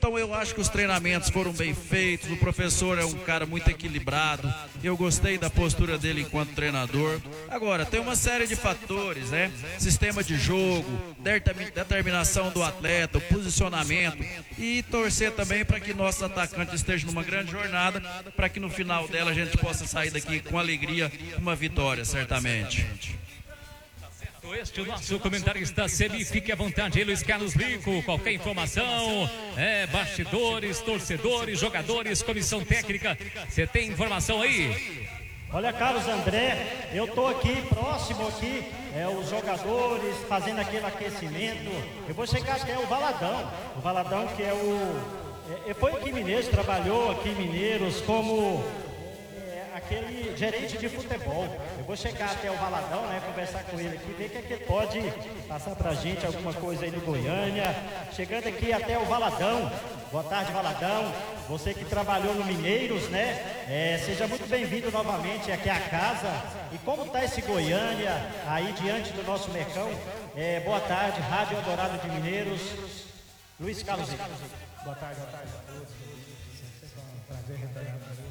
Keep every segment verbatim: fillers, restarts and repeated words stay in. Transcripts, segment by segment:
Então eu acho que os treinamentos foram bem feitos, o professor é um cara muito equilibrado, eu gostei da postura dele enquanto treinador. Agora, tem uma série de fatores, né? Sistema de jogo, determinação do atleta, o posicionamento e torcer também para que nossos atacantes estejam numa grande jornada, para que no final dela a gente possa sair daqui com alegria, uma vitória, certamente. Este é o nosso comentarista Semi, fique à vontade aí, Luiz Carlos Rico, qualquer informação, é, bastidores, torcedores, jogadores, comissão técnica, você tem informação aí? Olha, Carlos André, eu tô aqui, próximo aqui, é, os jogadores fazendo aquele aquecimento, eu vou chegar até o Valadão, o Valadão que é o, é, foi aqui em Mineiros, trabalhou aqui em Mineiros como... aquele gerente de futebol. Eu vou chegar até o Valadão, né, conversar com ele aqui, ver o que é que ele pode passar pra gente, alguma coisa aí no Goiânia. Chegando aqui até o Valadão. Boa tarde, Valadão. Você que trabalhou no Mineiros, né? É, seja muito bem-vindo novamente aqui à casa. E como tá esse Goiânia aí diante do nosso Mecão? É, boa tarde, Rádio Eldorado de Mineiros. Luiz Carlos. Boa tarde, boa tarde a todos. É um prazer retornar para todos.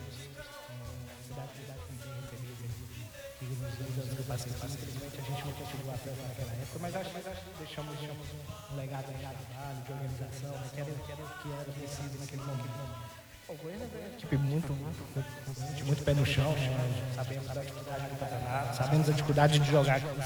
Infelizmente a gente não continuou até naquela época, mas acho, mas acho que deixamos, deixamos um, um legado aí de organização, né, que, era, que, era, que era preciso naquele momento. O Goiânia é uma equipe muito, muito, muito pé no chão, né? Sabemos da dificuldade do campeonato, sabemos a dificuldade de jogar aqui.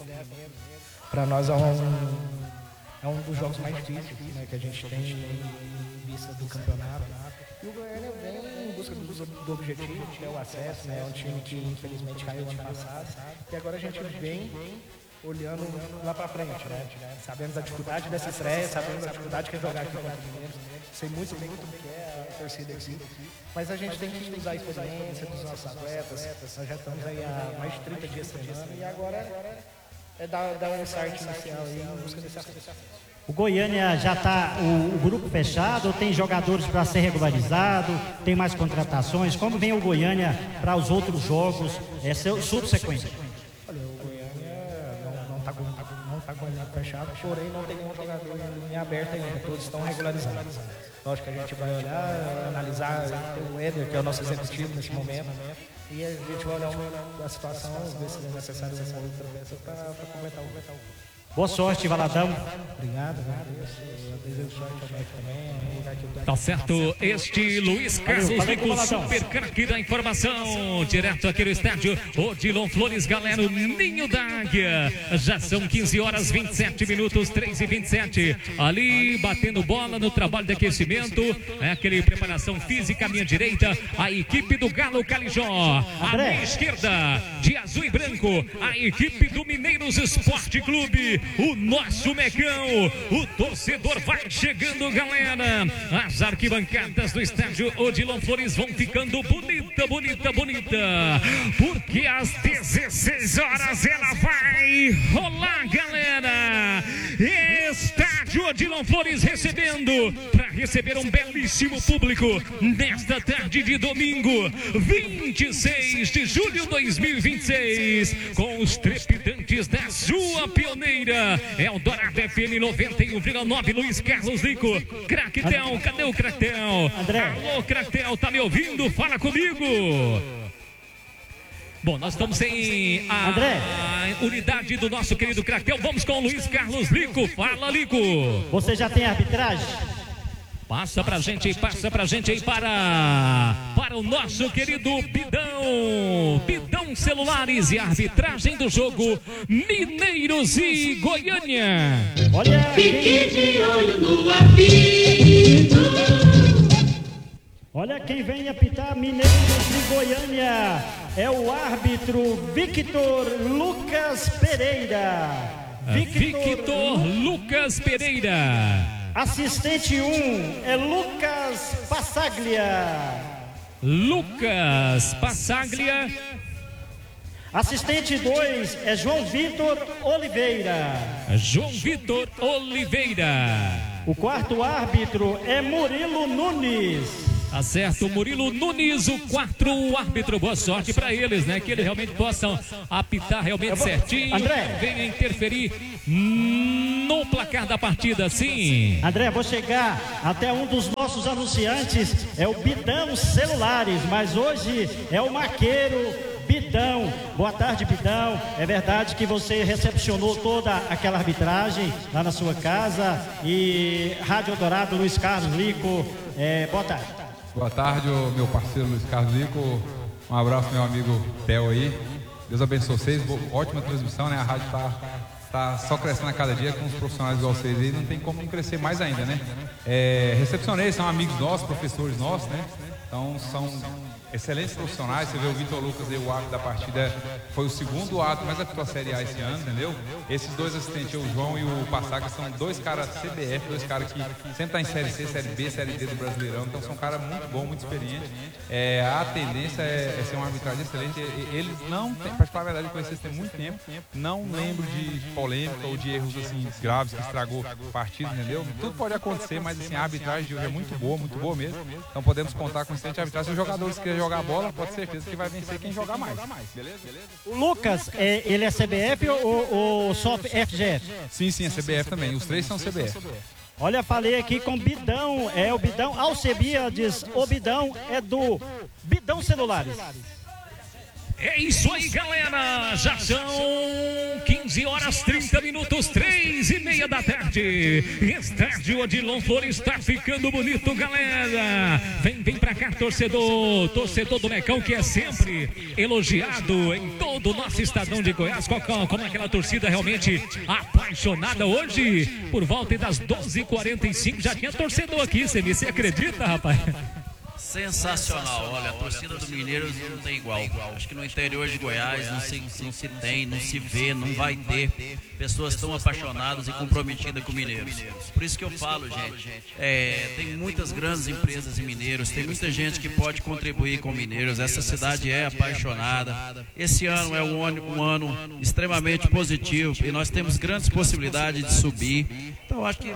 Para nós é um, é um dos jogos mais difíceis, né, que a gente tem em vista do campeonato. E o Goiânia vem em busca do, do objetivo, que é o acesso, né? É um time que infelizmente caiu ano passado. E agora a gente vem olhando lá para frente, né? Sabemos a dificuldade dessa estreia, sabemos a dificuldade que é jogar aqui contra o Mineiros. Sei muito bem como que é a torcida aqui. Mas a gente tem que usar a experiência dos nossos atletas. Nós já estamos aí há mais de trinta dias treinando e agora é dar, dar um start inicial aí em busca desse acesso. O Goiânia já está o, o grupo fechado, tem jogadores para ser regularizado, tem mais contratações. Como vem o Goiânia para os outros jogos, é seu subsequente? Olha, o Goiânia não está com, não tá com o elenco fechado, porém não tem nenhum jogador em linha aberta ainda, todos estão regularizados. Lógico que a gente vai olhar, analisar o Éder, que é o nosso executivo nesse momento, e a gente vai olhar uma, a situação, ver se é necessário uma outra peça para completar o completar o Boa sorte, Valadão. Obrigado, eu desejo sorte ao Beto também. Tá certo, este Luiz Carlos Rico, super craque da informação, direto aqui no estádio Odilon Flores, galera, o Ninho da Águia. Já são quinze horas, vinte e sete minutos, três e vinte e sete. Ali, batendo bola no trabalho de aquecimento, é aquele preparação física à minha direita, a equipe do Galo Calijó. À minha esquerda, de azul e branco, a equipe do Mineiros Esporte Clube. O nosso Mecão, o torcedor vai chegando, galera. As arquibancadas do estádio Odilon Flores vão ficando bonita, bonita, bonita, porque às dezesseis horas ela vai rolar, galera. Estádio Odilon Flores recebendo, para receber um belíssimo público nesta tarde de domingo, vinte e seis de julho de dois mil e vinte e seis, com os trepidantes da sua pioneira Eldorado F M noventa e um vírgula nove, Luiz Carlos Rico. Craquetel, cadê o Craquetel? Alô, Craquetel, tá me ouvindo? Fala comigo. Bom, nós estamos sem a André. unidade do nosso querido Craquetel. Vamos com o Luiz Carlos Rico. Fala, Rico. Você já tem arbitragem? Passa pra gente aí, passa pra gente aí para, para o nosso querido Bidão. Bidão Celulares e arbitragem do jogo Mineiros e Goiânia. Olha, fique de olho no apito. Olha quem vem apitar Mineiros e Goiânia. É o árbitro Victor Lucas Pereira. Victor, Victor Lucas Pereira. Assistente um é Lucas Passaglia. Lucas Passaglia. Assistente dois é João Vitor Oliveira. João Vitor Oliveira. O quarto árbitro é Murilo Nunes. Acerto, Murilo Nunes, o quarto árbitro. Boa sorte para eles, né? Que eles realmente possam apitar realmente vou... certinho. André. Venha interferir. Hum... no placar da partida, sim. André, vou chegar até um dos nossos anunciantes, é o Bidão Celulares, mas hoje é o Maqueiro Bidão. Boa tarde, Bidão. É verdade que você recepcionou toda aquela arbitragem lá na sua casa. E Rádio Eldorado, Luiz Carlos Lico, é, boa tarde. Boa tarde, meu parceiro Luiz Carlos Lico. Um abraço, meu amigo Theo aí. Deus abençoe vocês. Ótima transmissão, né? A rádio tá, tá só crescendo a cada dia com os profissionais igual vocês aí. Não tem como não crescer mais ainda, né? É, recepcionei, são amigos nossos, professores nossos, né? Então são excelentes profissionais. Você vê o Vitor Lucas aí, o árbitro da partida, foi o segundo árbitro mais apitou a Série A esse ano, entendeu? Esses dois assistentes, o João e o Passaca, são dois caras C B F, dois caras que sempre estão em Série C, Série B, Série D do Brasileirão, então são caras muito bons, muito experientes. É, a tendência é, é ser uma arbitragem excelente. Eles não, para falar a verdade, eu conheci eles tem muito tempo, não lembro de polêmica ou de erros assim graves que estragou partidas, entendeu? Tudo pode acontecer, mas assim, a arbitragem de hoje é muito boa, muito boa mesmo. Então podemos contar com excelente arbitragem. Se os jogadores querem jogar bola, pode ter certeza que vai vencer quem jogar mais. Beleza? O Lucas, é, ele é C B F ou, ou só F G F? Sim, sim, é C B F também. Os três são C B F. Olha, falei aqui com Bidão, é o Bidão Alcebiades, o Bidão é do Bidão Celulares. É isso aí, galera. Já são quinze horas trinta minutos, três e meia da tarde. Estádio Odilon Flores está ficando bonito, galera. Vem, vem pra cá, torcedor. Torcedor do Mecão, que é sempre elogiado em todo o nosso estadão de Goiás. Como aquela torcida realmente apaixonada. Hoje, por volta das doze e quarenta e cinco, já tinha torcedor aqui. Você me você acredita, rapaz? Sensacional, olha, a torcida do Mineiros não tem igual. Acho que no interior de Goiás não se, não se tem, não se vê, não vai ter pessoas tão apaixonadas e comprometidas com o Mineiros. Por isso que eu falo, gente, é, tem muitas grandes empresas em Mineiros, tem muita gente que pode contribuir com Mineiros. Essa cidade é apaixonada. Esse ano é um ano, um ano extremamente positivo e nós temos grandes possibilidades de subir. Então acho que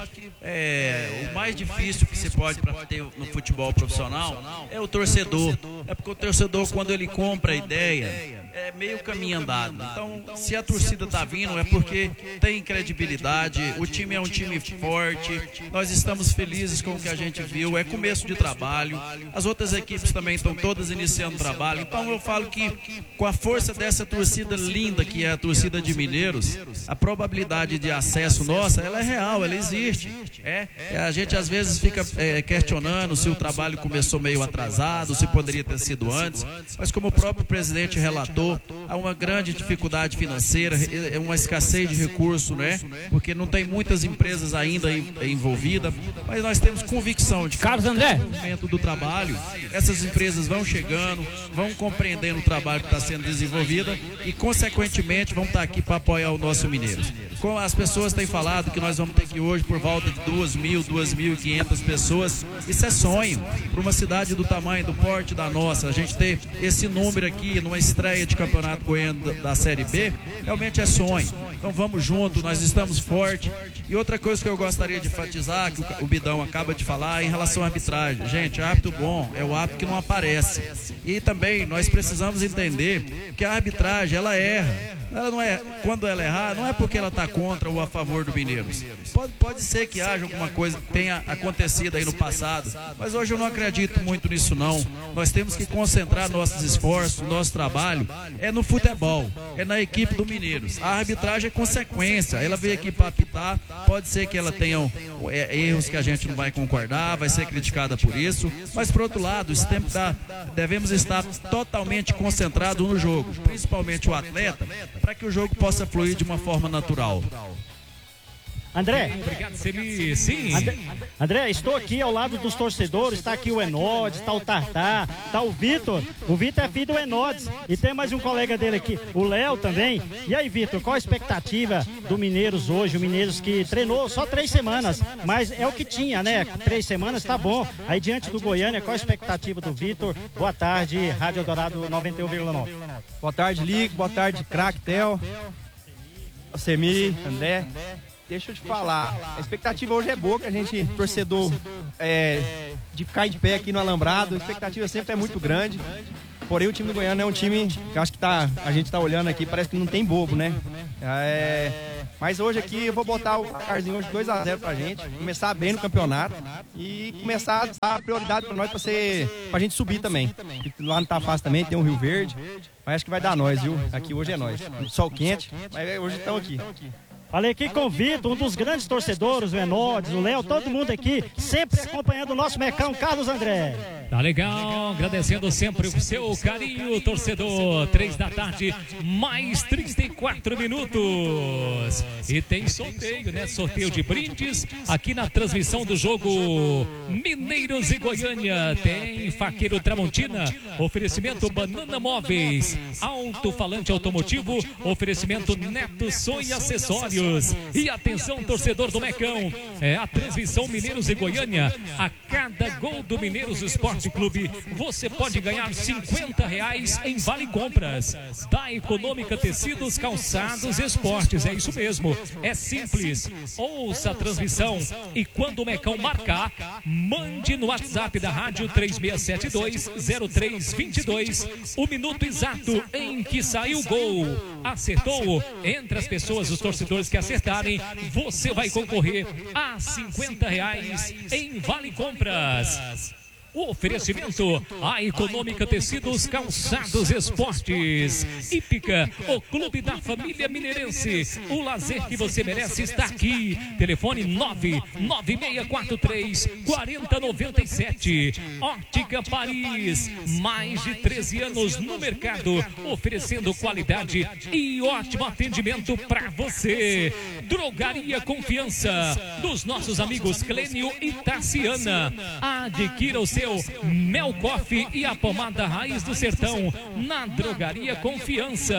é, o mais difícil que se pode para ter no futebol profissional é o torcedor. É porque o torcedor, quando ele compra a ideia, é meio caminho andado. Então, se a torcida tá vindo, é porque tem credibilidade, o time é um time forte, nós estamos felizes com o que a gente viu, é começo de trabalho, as outras equipes também estão todas iniciando trabalho. Então eu falo que com a força dessa torcida linda que é a torcida de Mineiros, a probabilidade de acesso nossa, ela é real, ela existe. É, a gente às vezes fica é, questionando se o trabalho começou meio atrasado, se poderia ter sido antes, mas como o próprio presidente relatou, há uma grande dificuldade financeira, uma escassez de recurso, né? Porque não tem muitas empresas ainda envolvidas, mas nós temos convicção de que Carlos André, no momento do trabalho, essas empresas vão chegando, vão compreendendo o trabalho que está sendo desenvolvido e, consequentemente, vão estar aqui para apoiar o nosso Mineiros. Como as pessoas têm falado que nós vamos ter que hoje por volta de duas mil, duas mil e quinhentas pessoas, isso é sonho para uma cidade do tamanho, do porte da nossa. A gente ter esse número aqui numa estreia de campeonato goiano da, da Série B, realmente é sonho. Então vamos junto, nós estamos fortes. E outra coisa que eu gostaria de enfatizar, que o, o Bidão acaba de falar, em relação à arbitragem. Gente, árbitro bom é o árbitro que não aparece. E também nós precisamos entender que a arbitragem, ela erra. Ela não é, quando ela errar, não é porque ela está contra ou a favor do Mineiros. Pode, pode ser que haja alguma coisa que tenha acontecido aí no passado, mas hoje eu não acredito muito nisso não. Nós temos que concentrar nossos esforços, nosso trabalho, é no futebol, é na equipe do Mineiros. A arbitragem é consequência, ela veio aqui para apitar, pode ser que ela tenha é, erros que a gente não vai concordar, vai ser criticada por isso, mas por outro lado, esse tempo tá, devemos estar totalmente concentrados no jogo, principalmente o atleta, para que o jogo possa fluir de uma forma natural. André, obrigado, Celi. Sim. André, André, estou aqui ao lado dos torcedores, está aqui o Enodes, está o Tartar, está o Vitor. O Vitor é filho do Enodes e tem mais um colega dele aqui, o Léo também. E aí, Vitor, qual a expectativa do Mineiros hoje? O Mineiros que treinou só três semanas, mas é o que tinha, né? Três semanas tá bom. Aí diante do Goiânia, qual a expectativa do Vitor? Boa tarde, Rádio Eldorado noventa e um vírgula nove. Boa tarde, Lico. Boa tarde, craque, Theo, Semi, André. Deixa eu te falar, a expectativa hoje é boa, que a gente, torcedor, é, de ficar de pé aqui no Alambrado, a expectativa sempre é muito grande. Porém, o time do Goiânia é um time que eu acho que tá, a gente tá olhando aqui, parece que não tem bobo, né? É, Mas hoje aqui eu vou botar o placarzinho hoje dois a zero pra gente, começar bem no campeonato e começar a dar prioridade pra nós pra, ser, pra gente subir também. E lá não tá fácil também, tem um Rio Verde, mas acho que vai dar nós, viu? Aqui hoje é nós. Sol quente, mas hoje estamos aqui. Falei aqui, convido um dos grandes torcedores, o Enodes, o Léo, todo mundo aqui, sempre acompanhando o nosso Mecão, Carlos André. Tá legal, agradecendo sempre o seu carinho, torcedor. Três da tarde, mais trinta e quatro minutos. E tem sorteio, né? Sorteio de brindes aqui na transmissão do jogo Mineiros e Goiânia. Tem Faqueiro Tramontina, oferecimento Banana Móveis, alto-falante automotivo, oferecimento Neto Som e Acessórios. E atenção, torcedor do Mecão, é a transmissão Mineiros e Goiânia. A cada gol do Mineiros Esporte Clube, você pode ganhar cinquenta reais em Vale Compras. Da Econômica Tecidos, Calçados, Esportes. É isso mesmo, é simples. Ouça a transmissão e quando o Mecão marcar, mande no WhatsApp da rádio três seis sete dois, zero três dois dois o minuto exato em que saiu o gol. Acertou? Entre as pessoas, os torcedores que acertarem, você vai concorrer a cinquenta reais em Vale Compras. O oferecimento, a Econômica Tecidos, Calçados, Esportes. Hípica, o clube da família mineirense. O lazer que você merece está aqui. Telefone nove nove seis quatro três, quatro zero nove sete. Ótica Paris, mais de treze anos no mercado, oferecendo qualidade e ótimo atendimento para você. Drogaria Confiança, dos nossos amigos Clênio e Tassiana. Adquira o seu Mel Coffee e a pomada Raiz do Sertão na Drogaria Confiança.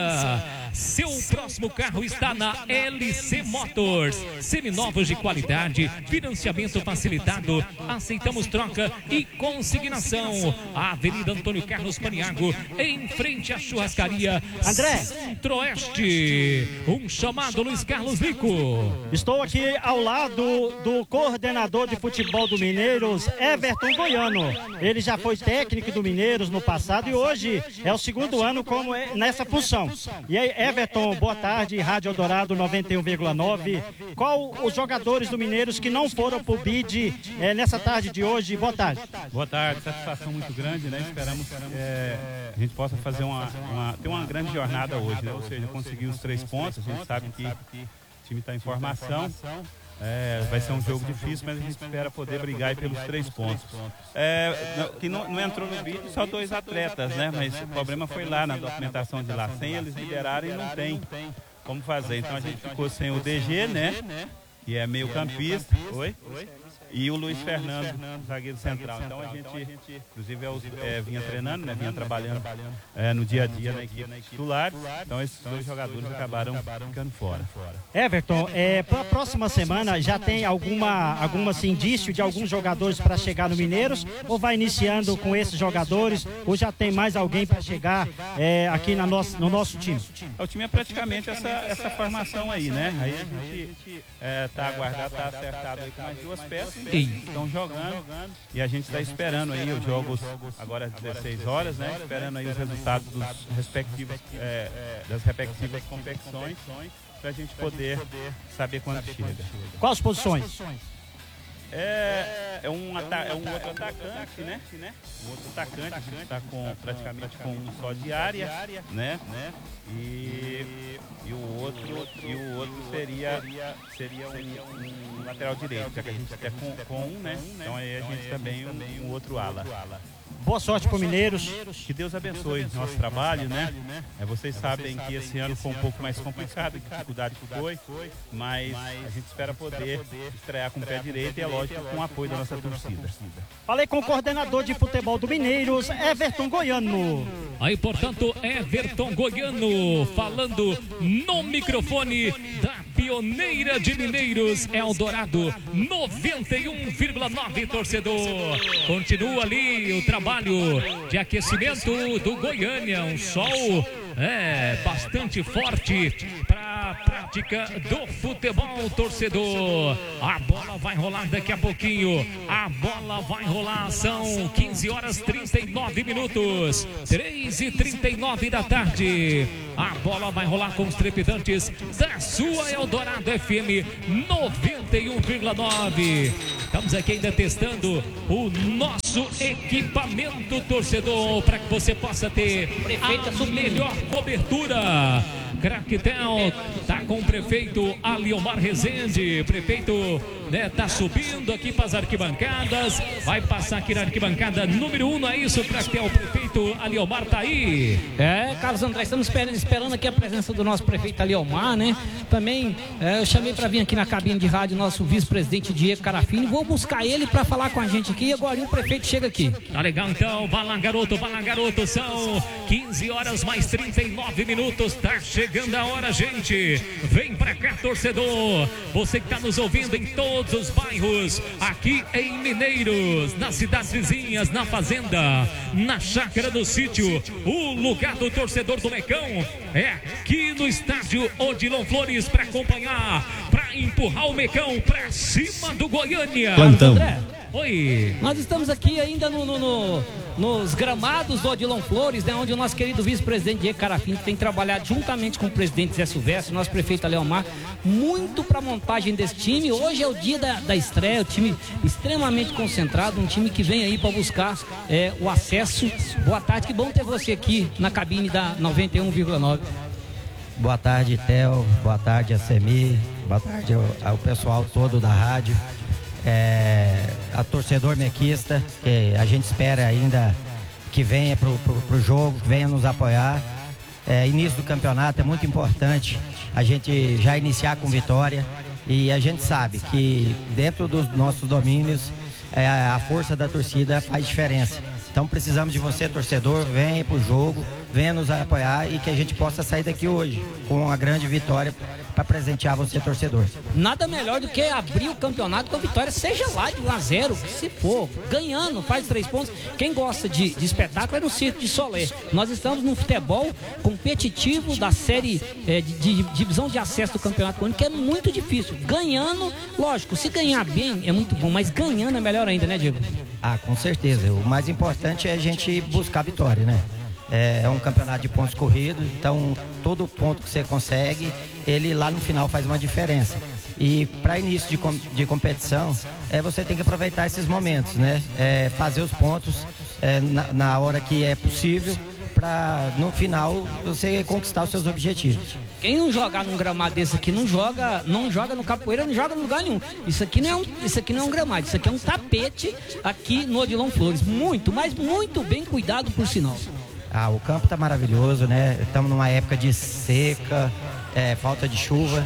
Seu próximo carro está na L C Motors. Seminovos de qualidade, financiamento facilitado, aceitamos troca e consignação. A Avenida Antônio Carlos Paniago, em frente à churrascaria André Centro-Oeste. Um chamado Luiz Carlos Lico. Estou aqui ao lado do coordenador de futebol do Mineiros, Everton Goiano. Ele já foi técnico do Mineiros no passado e hoje é o segundo ano como é nessa função. E aí, Everton, boa tarde, Rádio Eldorado noventa e um vírgula nove. Qual os jogadores do Mineiros que não foram pro B I D é, nessa tarde de hoje? Boa tarde. Boa tarde, satisfação muito grande, né? Esperamos que é, a gente possa fazer uma, uma, ter uma grande jornada hoje, né? Ou seja, conseguir os três pontos. A gente sabe que o time está em formação. É, vai ser um jogo difícil, mas a gente espera poder brigar aí pelos três pontos. É, que não, não entrou no vídeo só dois atletas, né? Mas o problema foi lá na documentação de lá. Sem eles liberaram e não tem como fazer. Então a gente ficou sem o D G, né? Que é meio campista. Oi? E o Luiz Fernando, zagueiro central. Então a gente, inclusive, é, vinha treinando, né? Vinha trabalhando é, no dia a dia na equipe titular. Então esses dois jogadores acabaram ficando fora. Everton, é, para a próxima semana já tem alguma, alguma assim, indício de alguns jogadores para chegar no Mineiros? Ou vai iniciando com esses jogadores? Ou já tem mais alguém para chegar é, aqui na nosso, no nosso time? O time é praticamente essa, essa formação aí, né? Aí a gente é, tá aguardado, tá acertado aí com mais duas peças. Estão jogando e a gente está esperando aí os jogos agora às dezesseis horas, né? Esperando aí os resultados dos respectivos, é, das respectivas competições para a gente poder saber quando chega. Quais posições? É, é, um, é um outro atacante, né? Um outro atacante, a gente está com, praticamente com um só de área, né? E, e, o, outro, e o outro seria, seria um, um lateral direito, já que a gente está com, com um, né? Então aí a gente também um, um outro ala. Boa sorte para o Mineiros. Que Deus abençoe o nosso trabalho, né? É, vocês sabem que esse ano foi um pouco mais complicado, que dificuldade que foi, mas a gente espera poder estrear com o pé direito e, é lógico, com o apoio da nossa torcida. Falei com o coordenador de futebol do Mineiros, Everton Goiano. Aí, portanto, Everton Goiano falando no microfone da pioneira de Mineiros, Eldorado noventa e um vírgula nove, torcedor. Continua ali o trabalho de aquecimento do Goiânia, um sol é, bastante forte para prática do futebol, torcedor. A bola vai rolar daqui a pouquinho. A bola vai rolar, são quinze horas e trinta e nove minutos. três e trinta e nove da tarde. A bola vai rolar com os trepidantes da sua Eldorado F M noventa e um vírgula nove. Estamos aqui ainda testando o nosso equipamento, torcedor, para que você possa ter a melhor cobertura. Craquetel tá com o prefeito Aliomar Rezende. Prefeito, né, tá subindo aqui para as arquibancadas. Vai passar aqui na arquibancada número um, não é isso, Craquetel? O prefeito Aliomar tá aí. É, Carlos André, estamos esperando, esperando aqui a presença do nosso prefeito Aliomar, né? Também é, eu chamei para vir aqui na cabine de rádio nosso vice-presidente Diego Carafini. Vou buscar ele para falar com a gente aqui. E agora o prefeito chega aqui. Tá legal então, vai lá garoto, vai lá garoto. São quinze horas mais trinta e nove minutos. Tá chegando a hora, gente. Vem pra cá, torcedor. Você que tá nos ouvindo em todos os bairros, aqui em Mineiros, nas cidades vizinhas, na fazenda, na chácara do sítio, o lugar do torcedor do Mecão é aqui no estádio Odilon Flores para acompanhar, para empurrar o Mecão pra cima do Goiânia. Plantão. André, oi. Nós estamos aqui ainda no, no, no, nos gramados do Odilon Flores, né, onde o nosso querido vice-presidente Diego Carafini tem trabalhado juntamente com o presidente Zé Silvestre, nosso prefeito Aliomar, muito para a montagem desse time. Hoje é o dia da, da estreia, o time extremamente concentrado, um time que vem aí para buscar é, o acesso. Boa tarde, que bom ter você aqui na cabine da noventa e um vírgula nove. Boa tarde, Theo, boa tarde, a Semi, boa tarde ao, ao pessoal todo da rádio. É, a torcedor mequista, que a gente espera ainda que venha pro, pro, pro jogo, que venha nos apoiar. É, início do campeonato é muito importante a gente já iniciar com vitória, e a gente sabe que dentro dos nossos domínios é, a força da torcida faz diferença. Então precisamos de você, torcedor, venha pro jogo, venha nos apoiar e que a gente possa sair daqui hoje com uma grande vitória para presentear você, torcedor. Nada melhor do que abrir o campeonato com a vitória, seja lá de um a zero, se for, ganhando, faz três pontos. Quem gosta de, de espetáculo é no Circo de Solé. Nós estamos num futebol competitivo da série é, de, de, de divisão de acesso do campeonato, que é muito difícil. Ganhando, lógico, se ganhar bem é muito bom, mas ganhando é melhor ainda, né, Diego? Ah, com certeza. O mais importante é a gente buscar a vitória, né? É um campeonato de pontos corridos, então todo ponto que você consegue, ele lá no final faz uma diferença. E para início de, com, de competição, é, você tem que aproveitar esses momentos, né? É, fazer os pontos é, na, na hora que é possível, para no final você conquistar os seus objetivos. Quem não jogar num gramado desse aqui não joga, não joga no capoeira, não joga em lugar nenhum. Isso aqui não é um, isso aqui não é um gramado, isso aqui é um tapete aqui no Odilon Flores. Muito, mas muito bem cuidado, por sinal. Ah, o campo tá maravilhoso, né? Estamos numa época de seca, é, falta de chuva.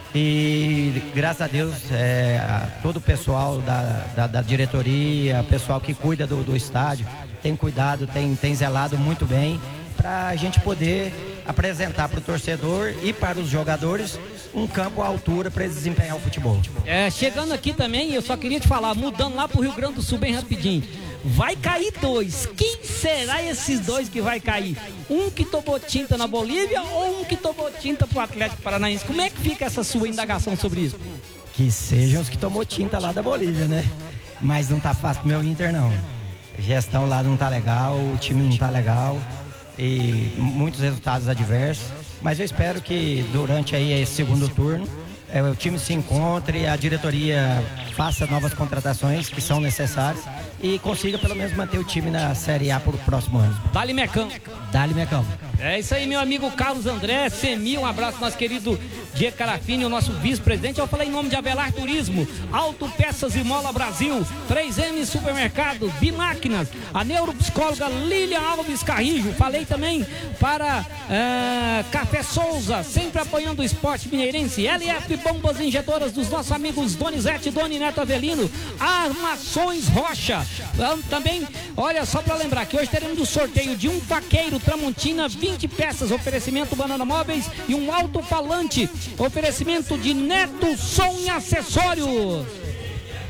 E graças a Deus, é, a, todo o pessoal da, da, da diretoria, o pessoal que cuida do, do estádio, tem cuidado, tem, tem zelado muito bem para a gente poder apresentar para o torcedor e para os jogadores um campo à altura para eles desempenhar o futebol. É, chegando aqui também, eu só queria te falar, mudando lá para o Rio Grande do Sul bem rapidinho. Vai cair dois. Quem será esses dois que vai cair? Um que tomou tinta na Bolívia ou um que tomou tinta pro Atlético Paranaense? Como é que fica essa sua indagação sobre isso? Que sejam os que tomou tinta lá da Bolívia, né? Mas não tá fácil pro meu Inter, não. A gestão lá não tá legal, o time não tá legal e muitos resultados adversos. Mas eu espero que durante aí esse segundo turno é, o time se encontre, a diretoria faça novas contratações que são necessárias e consiga pelo menos manter o time na Série A para o próximo ano. Dali Mecão. Dali Mecão. É isso aí, meu amigo Carlos André, Semi, um abraço nosso querido Diego Carafini, o nosso vice-presidente. Eu falei em nome de Avelar Turismo, Autopeças e Mola Brasil, três M Supermercado, Bimáquinas, a neuropsicóloga Lília Alves Carrijo. Falei também para é, Café Souza, sempre apoiando o esporte mineirense. L F Bombas Injetoras dos nossos amigos Donizete e Doni Neto Avelino. Armações Rocha. Também, olha, só para lembrar que hoje teremos o sorteio de um faqueiro Tramontina, vinte peças, oferecimento Banana Móveis e um alto-falante, oferecimento de Neto Som e Acessórios.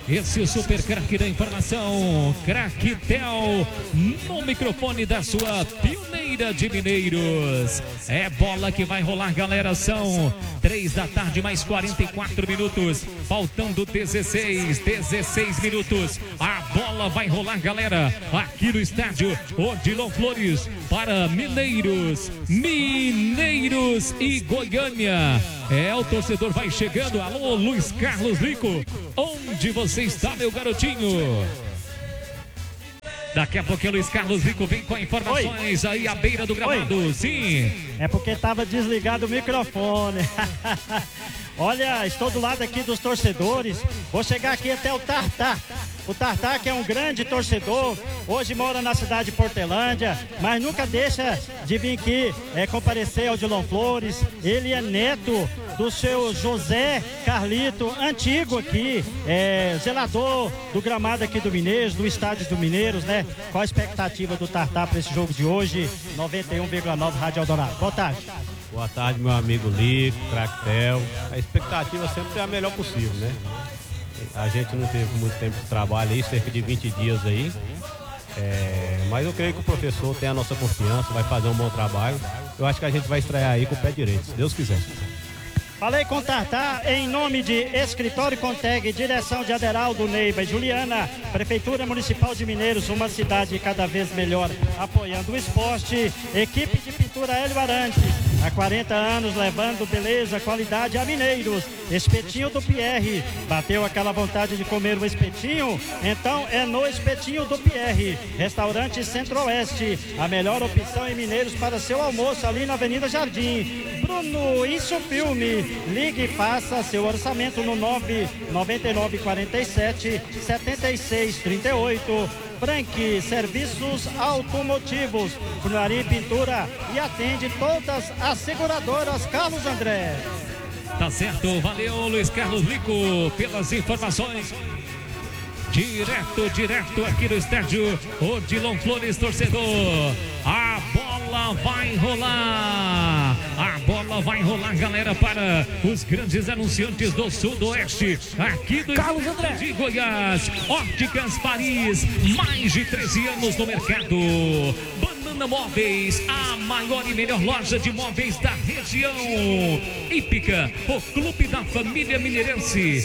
esse é o super craque da informação, craque Tel, no microfone da sua pioneira de Mineiros. É bola que vai rolar, galera, são três da tarde mais quarenta e quatro minutos, faltando dezesseis, dezesseis minutos. A bola vai rolar, galera, aqui no estádio Odilon Flores para Mineiros, Mineiros e Goiânia. É, o torcedor vai chegando. Alô, Luiz Carlos Lico, onde você está, meu garotinho? Daqui a pouco o Luiz Carlos Lico vem com informações. Oi. Aí à beira do gramado. Oi. Sim. É porque estava desligado o microfone. Olha, estou do lado aqui dos torcedores. Vou chegar aqui até o Tartar. O Tartar, que é um grande torcedor, hoje mora na cidade de Portelândia, mas nunca deixa de vir aqui é, comparecer ao Odilon Flores. Ele é neto do seu José Carlito, antigo aqui, é, zelador do gramado aqui do Mineiros, do estádio do Mineiros, né? Qual a expectativa do Tartar para esse jogo de hoje? noventa e um vírgula nove Rádio Eldorado. Boa tarde. Boa tarde, meu amigo Lico, Tractel. A expectativa sempre é a melhor possível, né? A gente não teve muito tempo de trabalho aí, cerca de vinte dias aí. É, mas eu creio que o professor tem a nossa confiança, vai fazer um bom trabalho. Eu acho que a gente vai estrear aí com o pé direito, se Deus quiser. Falei com Tartar em nome de Escritório Conteg, direção de Aderaldo, Neiva e Juliana, Prefeitura Municipal de Mineiros, uma cidade cada vez melhor, apoiando o esporte. Equipe de pintura Hélio Arantes, há quarenta anos levando beleza, qualidade a Mineiros. Espetinho do Pierre, bateu aquela vontade de comer o espetinho? Então é no Espetinho do Pierre. Restaurante Centro-Oeste, a melhor opção em Mineiros para seu almoço, ali na Avenida Jardim. Bruno, isso filme. Ligue e faça seu orçamento no nove nove nove quatro sete sete seis três oito. Frank Serviços Automotivos, funilaria e pintura, e atende todas as seguradoras. Carlos André. Tá certo, valeu Luiz Carlos Lico pelas informações. Direto, direto aqui no estádio Odilon Flores, torcedor. A bola vai rolar. A bola vai rolar, galera, para os grandes anunciantes do Sudoeste. Aqui do Carlos André de Goiás. Óticas Paris, mais de treze anos no mercado. Banana Móveis, a maior e melhor loja de móveis da região. Hípica, o clube da família mineirense.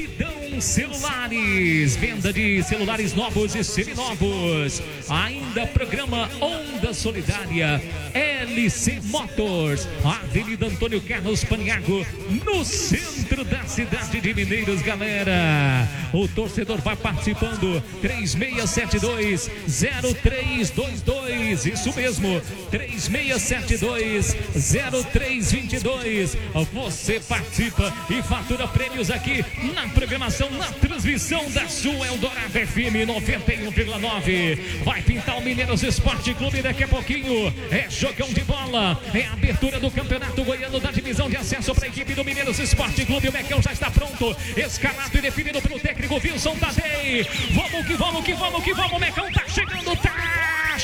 Celulares, venda de celulares novos e seminovos. Ainda programa Onda Solidária. L C Motors, Avenida Antônio Carlos Paniago, no centro da cidade de Mineiros, galera. O torcedor vai participando. três seis sete dois zero três dois dois, isso mesmo, três seis sete dois zero três dois dois. Você participa e fatura prêmios aqui na programação, na transmissão da sua Eldorado F M noventa e um vírgula nove. Vai pintar o Mineiros Esporte Clube daqui a pouquinho. É jogão de bola, é a abertura do Campeonato Goiano da divisão de acesso para a equipe do Mineiros Esporte Clube. O Mecão já está pronto, escalado e definido pelo técnico Wilson Tadei. Vamos que vamos, que vamos, que vamos. O Mecão tá chegando, tá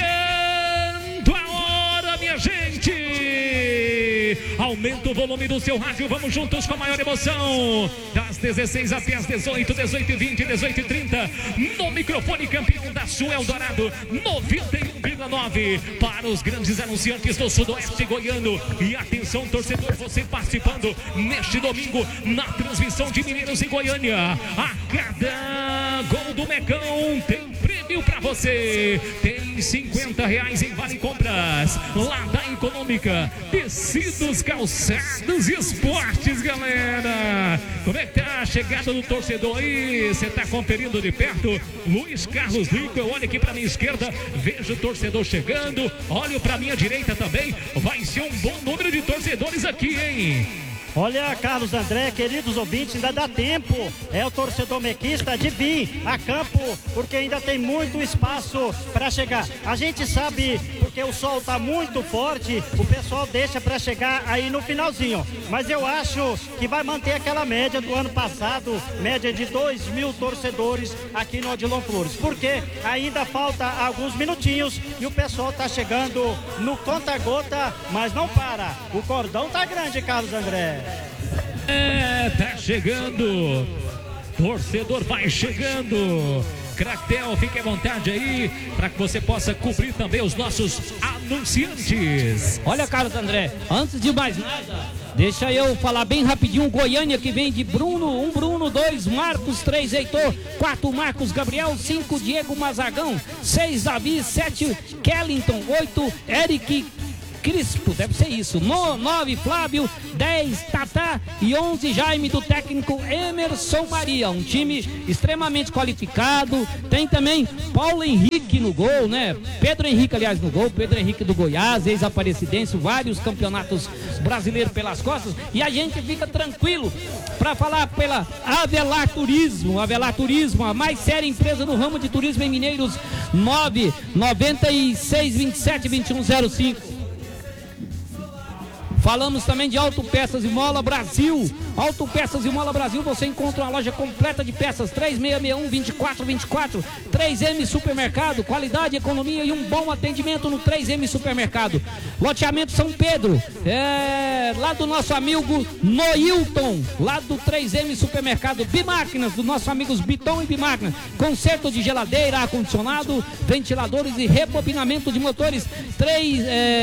chegando a hora, minha gente. Aumenta o volume do seu rádio, vamos juntos com a maior emoção. Das dezesseis até as dezoito, dezoito e vinte, dezoito e trinta. No microfone campeão da sua Eldorado, noventa e um vírgula nove. Para os grandes anunciantes do Sudoeste Goiano. E atenção, torcedor, você participando neste domingo na transmissão de Mineiros e Goiânia. A cada gol do Mecão tem prêmio pra você. Tem cinquenta reais em vale compras. Lá da Econômica, tecidos, calçados e esportes, galera. Como é que tá a chegada do torcedor aí? Você tá conferindo de perto? Luiz Carlos Lico, eu olho aqui pra minha esquerda, vejo o torcedor chegando. Olho pra minha direita também. Vai ser um bom número de torcedores aqui, hein? Olha, Carlos André, queridos ouvintes, ainda dá tempo. É o torcedor mequista de vir a campo, porque ainda tem muito espaço para chegar. A gente sabe, porque o sol está muito forte, o pessoal deixa para chegar aí no finalzinho. Mas eu acho que vai manter aquela média do ano passado, média de dois mil torcedores aqui no Odilon Flores. Porque ainda falta alguns minutinhos e o pessoal está chegando no conta-gota, mas não para. O cordão tá grande, Carlos André. É, tá chegando. torcedor vai chegando. Cractel, fique à vontade aí para que você possa cobrir também os nossos anunciantes. Olha, Carlos André, antes de mais nada, deixa eu falar bem rapidinho. Goiânia que vem de Bruno, um Bruno, dois Marcos, três Heitor, quatro Marcos Gabriel, cinco Diego Mazagão, seis Davi, sete Kellington, oito Eric Crispo, deve ser isso, no, nove Flávio, dez Tatá e onze Jaime do técnico Emerson Maria, um time extremamente qualificado. Tem também Paulo Henrique no gol, né? Pedro Henrique, aliás, no gol, Pedro Henrique do Goiás, ex-aparecidense, vários campeonatos brasileiros pelas costas, e a gente fica tranquilo para falar pela Avelar Turismo, Avelar Turismo, a mais séria empresa no ramo de turismo em Mineiros, nove nove seis, vinte e sete, vinte e um zero cinco. Falamos também de Autopeças e Mola Brasil. Autopeças e Mola Brasil, você encontra uma loja completa de peças, três seis seis um, vinte e quatro vinte e quatro. três M Supermercado, qualidade, economia e um bom atendimento no três M Supermercado. Loteamento São Pedro, é, lá do nosso amigo Noilton, lá do três M Supermercado. Bimáquinas, do nosso amigos Biton e Bimáquinas. Conserto de geladeira, ar-condicionado, ventiladores e rebobinamento de motores. três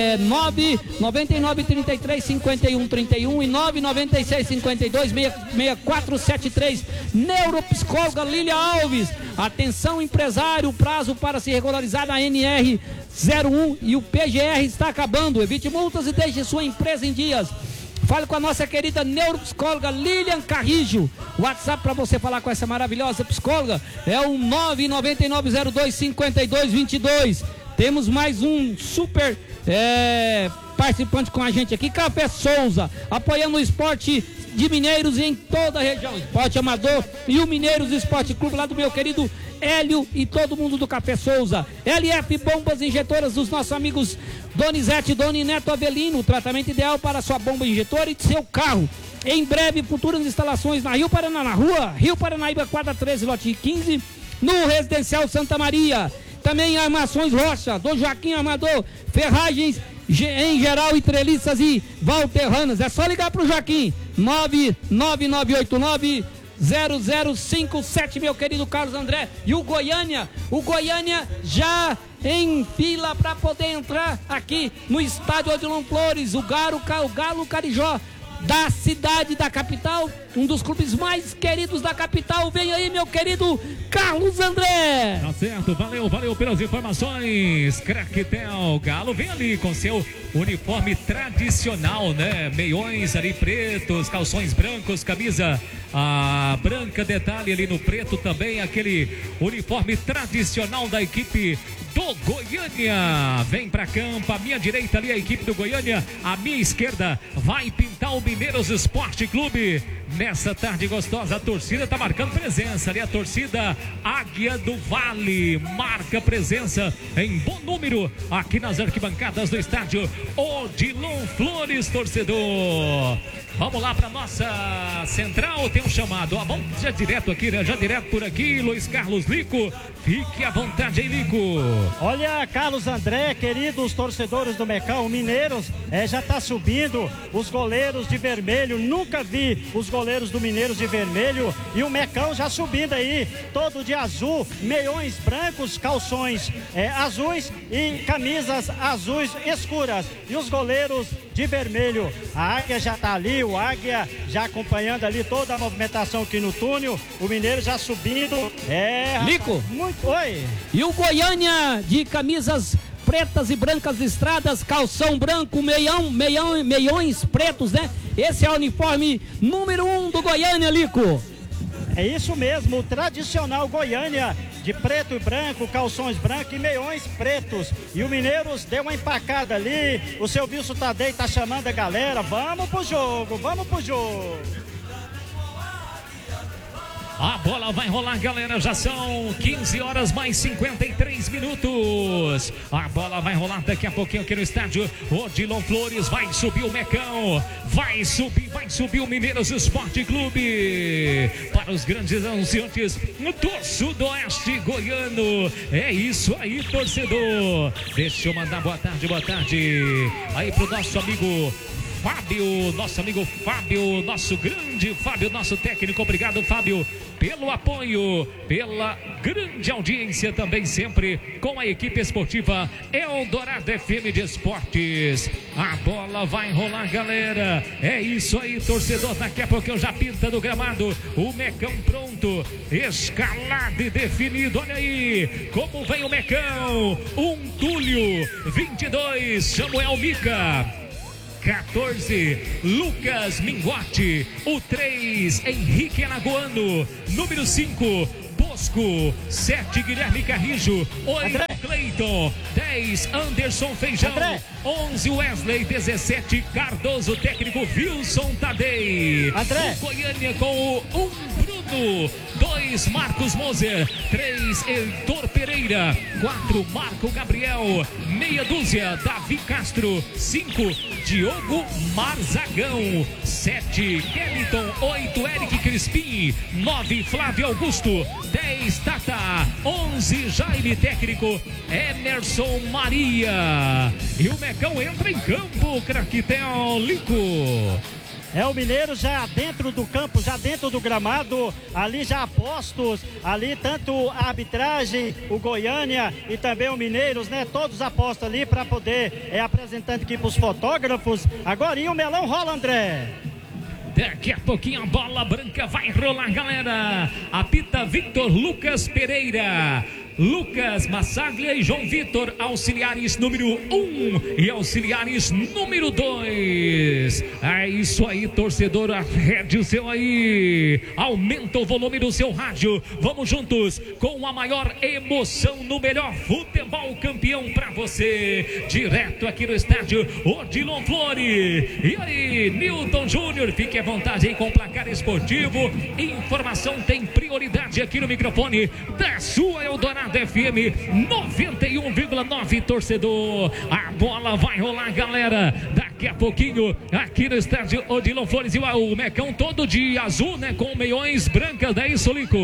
nove nove nove três três cinquenta e um trinta e um e nove nove seis cinquenta e dois, seis quatro sete três. Neuropsicóloga Lília Alves. Atenção, empresário, prazo para se regularizar na N R zero um e o P G R está acabando. Evite multas e deixe sua empresa em dias. Fale com a nossa querida neuropsicóloga Lilian Carrijo. O WhatsApp para você falar com essa maravilhosa psicóloga é o nove nove nove zero dois cinco dois dois dois. Temos mais um super é, participante com a gente aqui, Café Souza, apoiando o esporte de Mineiros e em toda a região, esporte amador e o Mineiros Esporte Clube, lá do meu querido Hélio e todo mundo do Café Souza. L F Bombas Injetoras dos nossos amigos Donizete, Doni Neto Avelino, o tratamento ideal para sua bomba injetora e de seu carro. Em breve, futuras instalações na Rio Paraná, na rua Rio Paranaíba, quadra treze, lote quinze, no Residencial Santa Maria. Também Armações Rocha, do Joaquim Amador, ferragens em geral e treliças e valterranas. É só ligar para o Joaquim, nove nove nove oito nove zero zero cinco sete, meu querido Carlos André. E o Goiânia, o Goiânia já em fila para poder entrar aqui no estádio Odilon Flores, o Galo, o Galo Carijó da cidade da capital, um dos clubes mais queridos da capital. Vem aí, meu querido Carlos André. Tá certo, valeu, valeu pelas informações. Cractel, Galo vem ali com seu uniforme tradicional, né? Meiões ali pretos, calções brancos, camisa a branca, detalhe ali no preto também, aquele uniforme tradicional da equipe do Goiânia. Vem pra campo, a minha direita ali a equipe do Goiânia, a minha esquerda vai pintar o Mineiros Esporte Clube. Nessa tarde gostosa, a torcida tá marcando presença ali, a torcida Águia do Vale marca presença em bom número aqui nas arquibancadas do estádio Odilon Flores, torcedor. Vamos lá para nossa central, tem um chamado, ó, vamos já direto aqui, né? Já direto por aqui, Luiz Carlos Lico, fique à vontade aí, Lico. Olha, Carlos André, queridos torcedores do Mecão, Mineiros é, já tá subindo os goleiros de vermelho, nunca vi os goleiros do Mineiros de vermelho, e o Mecão já subindo aí, todo de azul, meiões brancos, calções é, azuis e camisas azuis escuras, e os goleiros de vermelho. A Águia já tá ali, o Águia já acompanhando ali toda a movimentação aqui no túnel, o Mineiro já subindo. É, Lico, muito, oi. E o Goiânia de camisas pretas e brancas listradas, calção branco, meião, meião, meiões pretos, né? Esse é o uniforme número um do Goiânia, Lico. É isso mesmo, o tradicional Goiânia, de preto e branco, calções brancos e meiões pretos. E o Mineiros deu uma empacada ali, o seu Wilson Tadei tá chamando a galera, vamos pro jogo, vamos pro jogo. A bola vai rolar, galera, já são quinze horas mais cinquenta e três minutos. A bola vai rolar daqui a pouquinho aqui no estádio Odilon Flores. Vai subir o Mecão, vai subir, vai subir o Mineiros Esporte Clube. Para os grandes anunciantes do Sudoeste Goiano. É isso aí, torcedor. Deixa eu mandar boa tarde, boa tarde aí pro nosso amigo Fábio, nosso amigo Fábio, nosso grande Fábio, nosso técnico. Obrigado, Fábio, pelo apoio, pela grande audiência também sempre com a equipe esportiva Eldorado F M de Esportes. A bola vai rolar, galera. É isso aí, torcedor. Daqui a pouco eu já pinta do gramado. O Mecão pronto, escalado e definido. Olha aí como vem o Mecão. Um Túlio, vinte e dois, Samuel Mica. quatorze, Lucas Mingote. O três, Henrique Alagoano. Número cinco, Bosco. sete, Guilherme Carrijo. oito, Cleiton. dez, Anderson Feijão. André. onze, Wesley. dezessete, Cardoso. Técnico Wilson Tadei. André. O Goiânia com o um, Bruno. dois, Marcos Moser. três, Heitor Pereira. quatro, Marco Gabriel. Meia dúzia, Davi Castro. cinco, Diogo Marzagão. sete, Keliton. oito, Eric Crispim. nove, Flávio Augusto. dez, Tata. onze, Jaime Técnico Emerson Maria. E o Mecão entra em campo, Craquetel Lico. É o Mineiro já dentro do campo, já dentro do gramado, ali já apostos, ali tanto a arbitragem, o Goiânia e também o Mineiros, né? Todos apostam ali para poder, é, apresentando aqui para os fotógrafos. Agora o melão rola, André. Daqui a pouquinho a bola branca vai rolar, galera. Apita Victor Lucas Pereira. Lucas Massaglia e João Vitor, auxiliares número um e auxiliares número dois. É isso aí, torcedor, arrede o seu aí, aumenta o volume do seu rádio. Vamos juntos com a maior emoção no melhor futebol campeão pra você, direto aqui no estádio Odilon Flores. E aí, Newton Júnior, fique à vontade aí com o placar esportivo. Informação tem prioridade aqui no microfone da sua Eldorado F M noventa e um vírgula nove, torcedor. A bola vai rolar, galera. Daqui a pouquinho, aqui no estádio Odilon Flores. E o Mecão todo de azul, né? Com meiões brancas, não é isso, Lico?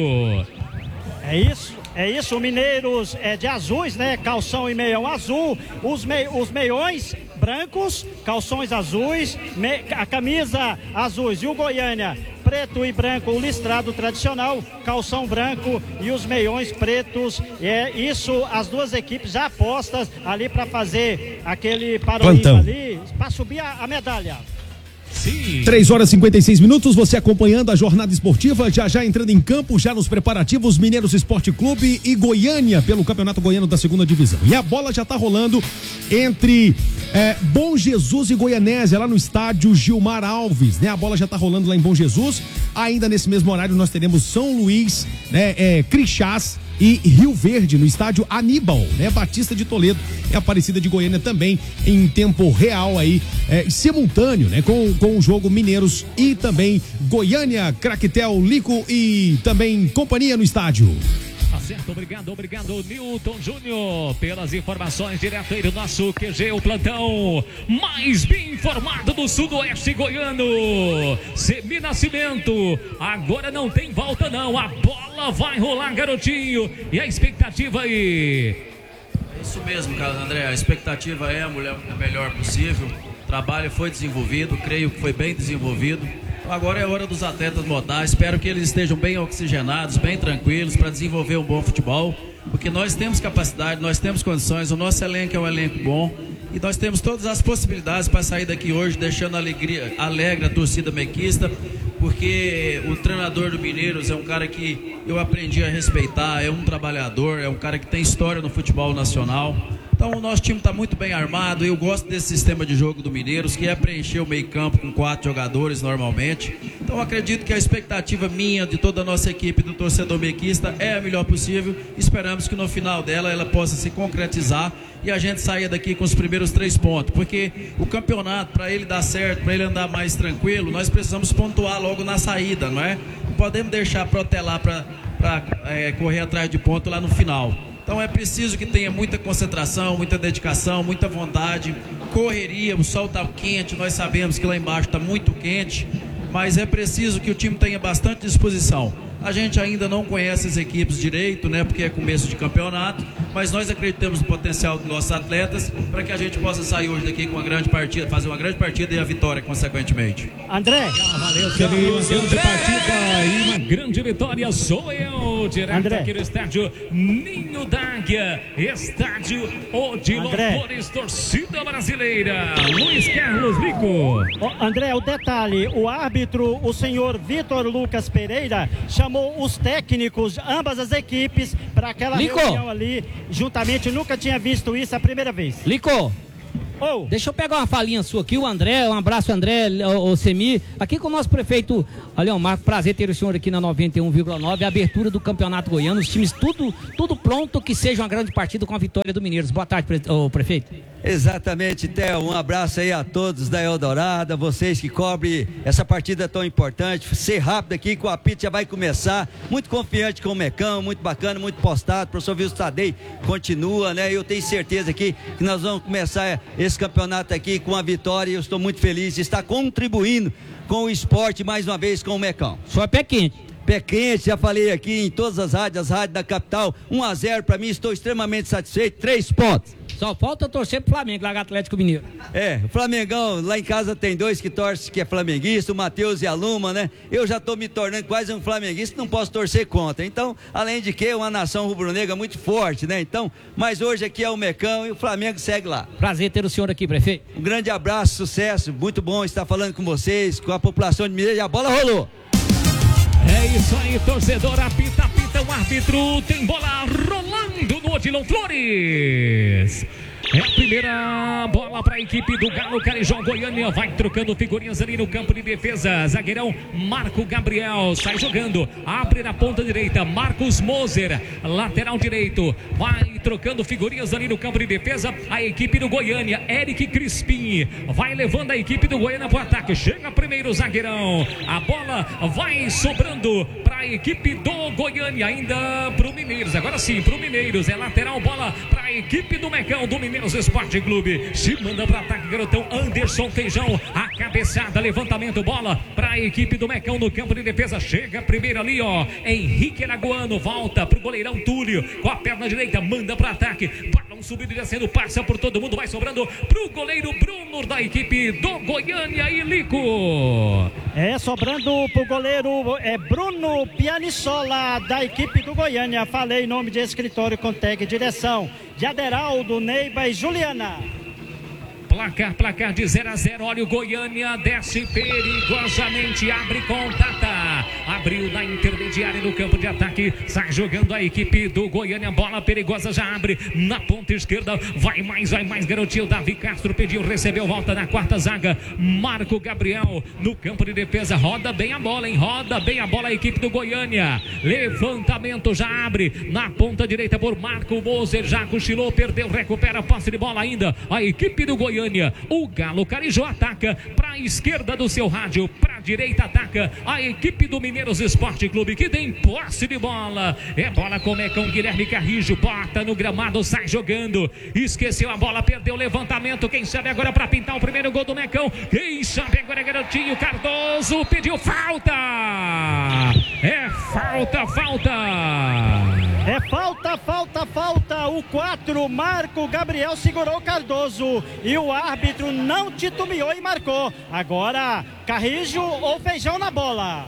É isso, é isso. O Mineiros é de azuis, né? Calção e meião azul. Os, mei, os meiões brancos, calções azuis, me, a camisa azuis. E o Goiânia, preto e branco, o listrado tradicional, calção branco e os meiões pretos. É isso, as duas equipes já apostas ali para fazer aquele parolinho ali, para subir a, a medalha. Sim. três horas e cinquenta e seis minutos, você acompanhando a jornada esportiva, já já entrando em campo, já nos preparativos, Mineiros Esporte Clube e Goiânia pelo Campeonato Goiano da segunda divisão. E a bola já tá rolando entre é, Bom Jesus e Goianésia, lá no estádio Gilmar Alves, né? A bola já tá rolando lá em Bom Jesus. Ainda nesse mesmo horário nós teremos São Luís, né? É, Crixás e Rio Verde, no estádio Aníbal, né? Batista de Toledo e Aparecida de Goiânia também em tempo real aí, é, simultâneo, né? Com, com o jogo Mineiros e também Goiânia, Craquetel, Lico e também companhia no estádio. Tá certo, obrigado, obrigado, Newton Júnior, pelas informações direto aí do nosso Q G, o plantão mais bem informado do sudoeste goiano. Semi Nascimento, agora não tem volta não, a bola vai rolar, garotinho, e a expectativa aí? É isso mesmo, Carlos André, a expectativa é a melhor possível, o trabalho foi desenvolvido, creio que foi bem desenvolvido. Agora é a hora dos atletas modais, espero que eles estejam bem oxigenados, bem tranquilos para desenvolver um bom futebol, porque nós temos capacidade, nós temos condições, o nosso elenco é um elenco bom e nós temos todas as possibilidades para sair daqui hoje deixando alegria, alegre a torcida mequista, porque o treinador do Mineiros é um cara que eu aprendi a respeitar, é um trabalhador, é um cara que tem história no futebol nacional. Então o nosso time está muito bem armado, eu gosto desse sistema de jogo do Mineiros, que é preencher o meio campo com quatro jogadores normalmente. Então acredito que a expectativa minha, de toda a nossa equipe, do torcedor mequista, é a melhor possível. Esperamos que no final dela ela possa se concretizar e a gente saia daqui com os primeiros três pontos, porque o campeonato, para ele dar certo, para ele andar mais tranquilo, nós precisamos pontuar logo na saída, não é? Não podemos deixar protelar para é, correr atrás de ponto lá no final. Então é preciso que tenha muita concentração, muita dedicação, muita vontade, correria, o sol está quente, nós sabemos que lá embaixo está muito quente, mas é preciso que o time tenha bastante disposição. A gente ainda não conhece as equipes direito, né? Porque é começo de campeonato, mas nós acreditamos no potencial dos nossos atletas para que a gente possa sair hoje daqui com uma grande partida, fazer uma grande partida e a vitória, consequentemente. André! Valeu, Carlos, grande partida e uma grande vitória. Sou eu, direto André. Aqui no estádio Ninho da Águia, estádio Odilon Flores, torcida brasileira. Luiz Carlos Lico. Oh, André, o detalhe, o árbitro, o senhor Vitor Lucas Pereira, chamou os técnicos, ambas as equipes, para aquela Lico. reunião ali, juntamente, nunca tinha visto isso a primeira vez. Lico, oh. deixa eu pegar uma falinha sua aqui, o André, um abraço André, o, o Semi, aqui com o nosso prefeito Leão Marco, prazer ter o senhor aqui na noventa e um vírgula nove, a abertura do Campeonato Goiano, os times tudo, tudo pronto, que seja uma grande partida com a vitória do Mineiros. Boa tarde, pre, oh, prefeito. Exatamente, Theo, um abraço aí a todos da Eldorado, vocês que cobrem essa partida tão importante, ser rápido aqui que o apito já vai começar, muito confiante com o Mecão, muito bacana, muito postado, o professor Wilson Tadei continua, né, eu tenho certeza aqui que nós vamos começar esse campeonato aqui com a vitória e eu estou muito feliz de estar contribuindo com o esporte mais uma vez com o Mecão. Só pé quente. Pé quente, já falei aqui em todas as rádios, as rádios da capital, um a zero para mim, estou extremamente satisfeito, três pontos. Só falta torcer pro Flamengo, lá no Atlético Mineiro. É, o Flamengão, lá em casa tem dois que torcem que é flamenguista, o Matheus e a Luma, né? Eu já tô me tornando quase um flamenguista, não posso torcer contra. Então, além de que, uma nação rubro-negra muito forte, né? Então, mas hoje aqui é o Mecão e o Flamengo segue lá. Prazer ter o senhor aqui, prefeito. Um grande abraço, sucesso, muito bom estar falando com vocês, com a população de Mineiro, e a bola rolou. É isso aí, torcedor, apita, apita, o árbitro, tem bola rolando no Odilon Flores. É a primeira bola para a equipe do Galo Carijó Goiânia. Vai trocando figurinhas ali no campo de defesa. Zagueirão Marco Gabriel sai jogando. Abre na ponta direita. Marcos Moser, lateral direito. Vai trocando figurinhas ali no campo de defesa. A equipe do Goiânia. Eric Crispim vai levando a equipe do Goiânia para o ataque. Chega primeiro o zagueirão. A bola vai sobrando para a equipe do Goiânia. Ainda para o Mineiros. Agora sim, para o Mineiros. É lateral, bola para a equipe do Mecão, do Mineiros Esporte Clube. Se manda para ataque, garotão Anderson Feijão. A cabeçada, levantamento, bola para a equipe do Mecão no campo de defesa. Chega primeiro ali, ó. Henrique Araguano volta pro goleirão Túlio com a perna direita, manda para ataque. Balão subindo e descendo, passa por todo mundo, vai sobrando pro goleiro Bruno da equipe do Goiânia e Lico. É, sobrando pro goleiro é Bruno Pianissola da equipe do Goiânia. Falei em nome de escritório Conteg, direção de Aderaldo, Neiva e Juliana. Placar, placar de zero a zero. Olha o Goiânia, desce perigosamente, abre com Tata. Abriu na intermediária no campo de ataque. Sai jogando a equipe do Goiânia. Bola perigosa, já abre na ponta esquerda. Vai mais, vai mais, garotinho. Davi Castro pediu, recebeu, volta na quarta zaga. Marco Gabriel no campo de defesa. Roda bem a bola, hein? Roda bem a bola a equipe do Goiânia. Levantamento, já abre na ponta direita por Marco Moser. Já cochilou, perdeu, recupera a posse de bola ainda. A equipe do Goiânia. O Galo Carijó ataca para a esquerda do seu rádio, para a direita ataca a equipe do Mineiros Esporte Clube, que tem posse de bola. É bola com o Mecão, Guilherme Carrijo, bota no gramado, sai jogando. Esqueceu a bola, perdeu o levantamento. Quem sabe agora para pintar o primeiro gol do Mecão? Quem sabe agora, garotinho Cardoso pediu falta. É falta, falta. É falta, falta, falta. O quatro, Marco Gabriel segurou o Cardoso e o árbitro não titubeou e marcou. Agora, Carrijo ou Feijão na bola.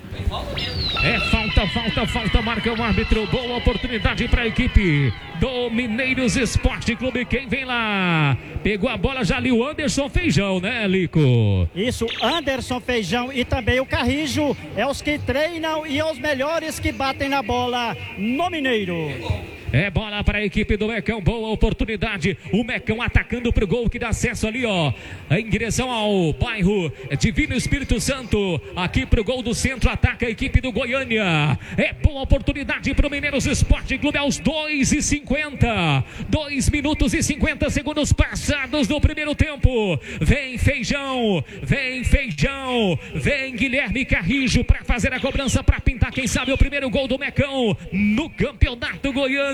É falta, falta, falta, marca o árbitro. Boa oportunidade para a equipe do Mineiros Esporte Clube. Quem vem lá? Pegou a bola já ali o Anderson Feijão, né, Lico? Isso, Anderson Feijão e também o Carrijo. É os que treinam e é os melhores que batem na bola no Mineiro. É bola para a equipe do Mecão, boa oportunidade. O Mecão atacando para o gol que dá acesso ali, ó, em direção ao bairro Divino Espírito Santo. Aqui para o gol do centro, ataca a equipe do Goiânia. É boa oportunidade para o Mineiros Esporte Clube aos dois e cinquenta. dois minutos e cinquenta segundos passados no primeiro tempo. Vem Feijão, vem Feijão, vem Guilherme Carrijo para fazer a cobrança, para pintar, quem sabe, o primeiro gol do Mecão no Campeonato Goiano.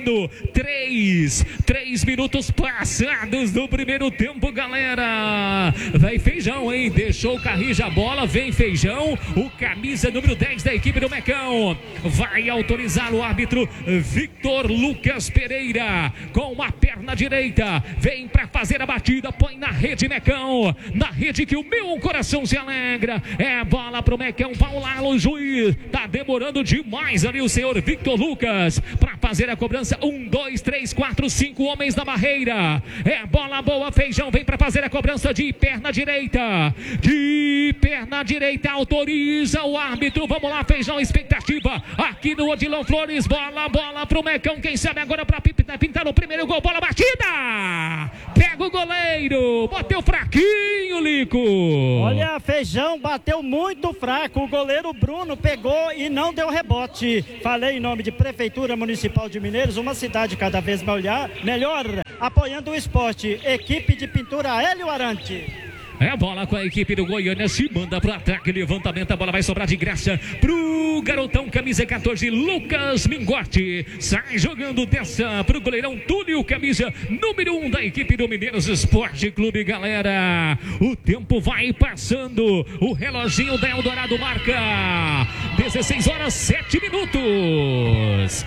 Goiano. Três, três minutos passados do primeiro tempo, galera. Vai Feijão, hein? Deixou o Carrijo a bola, vem Feijão, o camisa número dez da equipe do Mecão. Vai autorizar o árbitro Victor Lucas Pereira com a perna direita. Vem para fazer a batida, põe na rede, Mecão. Na rede que o meu coração se alegra. É bola pro Mecão, Paulalo, o juiz. Tá demorando demais ali o senhor Victor Lucas para fazer a cobrança. Um, dois, três, quatro, cinco homens na barreira. É bola boa, Feijão vem para fazer a cobrança de perna direita. De perna direita, autoriza o árbitro. Vamos lá, Feijão, expectativa aqui no Odilon Flores. Bola, bola pro Mecão. Quem sabe agora para pintar o primeiro gol. Bola batida. Pega o goleiro. Bateu fraquinho, Lico. Olha, Feijão bateu muito fraco. O goleiro Bruno pegou e não deu rebote. Falei em nome de Prefeitura Municipal de Mineiros, uma cidade cada vez melhor, melhor apoiando o esporte. Equipe de pintura Hélio Arante. É a bola com a equipe do Goiânia, se manda pro ataque, levantamento, a bola vai sobrar de graça pro garotão, camisa quatorze, Lucas Mingotti. Sai jogando dessa pro goleirão Túlio, camisa número um da equipe do Mineiros Esporte Clube, galera. O tempo vai passando, o reloginho da Eldorado marca dezesseis horas, sete minutos.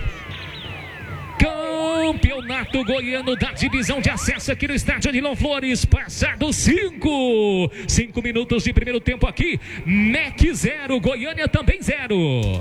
Campeonato Goiano da divisão de acesso aqui no estádio Odilon Flores. Passado cinco. Cinco minutos de primeiro tempo aqui. M E C zero, Goiânia também zero.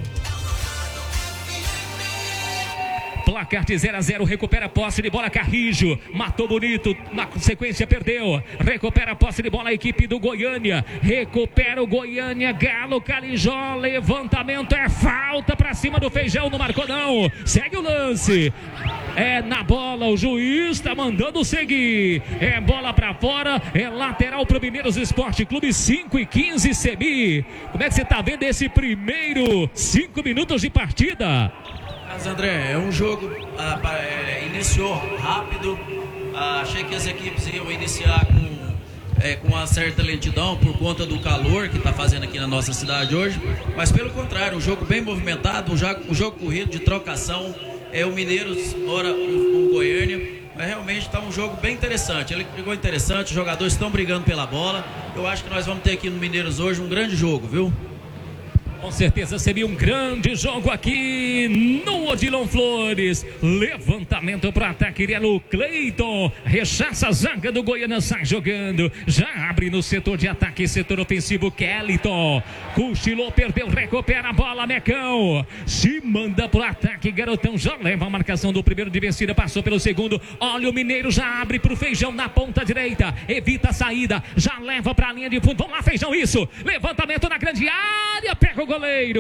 Placar de zero a zero, recupera a posse de bola Carrijo, matou bonito, na sequência perdeu, recupera a posse de bola a equipe do Goiânia, recupera o Goiânia, Galo, Calijó, levantamento, é falta pra cima do Feijão, não marcou não, segue o lance, é na bola, o juiz tá mandando seguir, é bola pra fora, é lateral pro Mineiros Esporte Clube, cinco e quinze, Semi, como é que você tá vendo esse primeiro cinco minutos de partida? Mas André, é um jogo, ah, é, iniciou rápido, ah, achei que as equipes iam iniciar com, é, com uma certa lentidão por conta do calor que está fazendo aqui na nossa cidade hoje, mas pelo contrário, um jogo bem movimentado, um jogo, um jogo corrido de trocação, é o Mineiros, ora o, o Goiânia, mas realmente está um jogo bem interessante, ele pegou interessante, os jogadores estão brigando pela bola, eu acho que nós vamos ter aqui no Mineiros hoje um grande jogo, viu? Com certeza seria um grande jogo aqui no Odilon Flores. Levantamento para ataque, iria no Cleiton. Rechaça a zaga do Goiânia, sai jogando. Já abre no setor de ataque, setor ofensivo, Kellyton. Cochilou, perdeu, recupera a bola, Mecão. Se manda pro ataque, garotão. Já leva a marcação do primeiro de vencida, passou pelo segundo. Olha o Mineiro, já abre pro Feijão na ponta direita. Evita a saída, já leva pra linha de fundo. Vamos lá, Feijão, isso. Levantamento na grande área, pega o goleiro,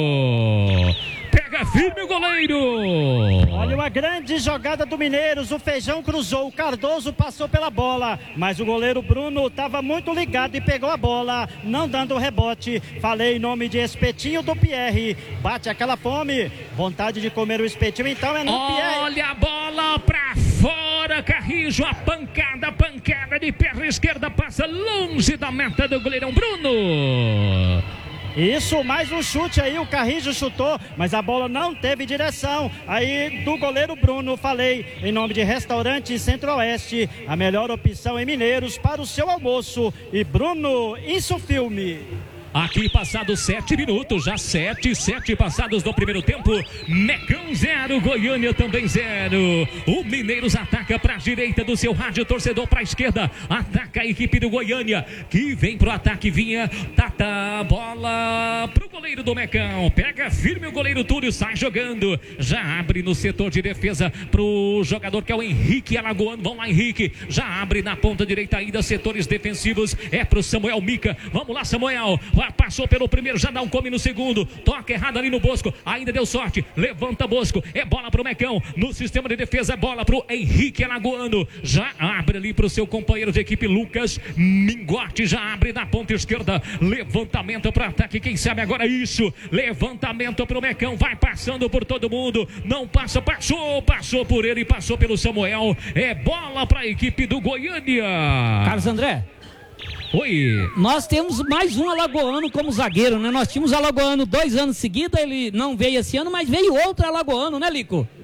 pega firme o goleiro. Olha uma grande jogada do Mineiros, o Feijão cruzou, o Cardoso passou pela bola, mas o goleiro Bruno estava muito ligado e pegou a bola, não dando rebote. Falei em nome de Espetinho do Pierre, bate aquela fome, vontade de comer o espetinho, então é no Olha Pierre. Olha a bola pra fora, Carrijo, a pancada, pancada de perna esquerda, passa longe da meta do goleirão Bruno. Isso, mais um chute aí, o Carrijo chutou, mas a bola não teve direção. Aí do goleiro Bruno, falei em nome de Restaurante Centro-Oeste, a melhor opção em Mineiros para o seu almoço. E Bruno, isso filme. Aqui passados sete minutos, já sete, sete passados do primeiro tempo. Mecão zero, Goiânia também zero. O Mineiros ataca para a direita do seu rádio, torcedor para a esquerda. Ataca a equipe do Goiânia, que vem pro ataque, vinha, tata, bola pro goleiro do Mecão. Pega firme o goleiro Túlio, sai jogando. Já abre no setor de defesa pro jogador que é o Henrique Alagoano. Vamos lá, Henrique. Já abre na ponta direita ainda, setores defensivos. É pro Samuel Mica. Vamos lá, Samuel. Passou pelo primeiro, já dá um come no segundo. Toca errado ali no Bosco, ainda deu sorte. Levanta Bosco, é bola pro Mecão. No sistema de defesa, bola pro Henrique Alagoano. Já abre ali pro seu companheiro de equipe, Lucas Mingotti. Já abre na ponta esquerda. Levantamento para ataque, quem sabe agora isso. Levantamento pro Mecão, vai passando por todo mundo. Não passa, passou, passou por ele, passou pelo Samuel. É bola pra equipe do Goiânia. Carlos André. Oi. Nós temos mais um alagoano como zagueiro, né? Nós tínhamos alagoano dois anos seguidos, ele não veio esse ano, mas veio outro alagoano, né, Lico?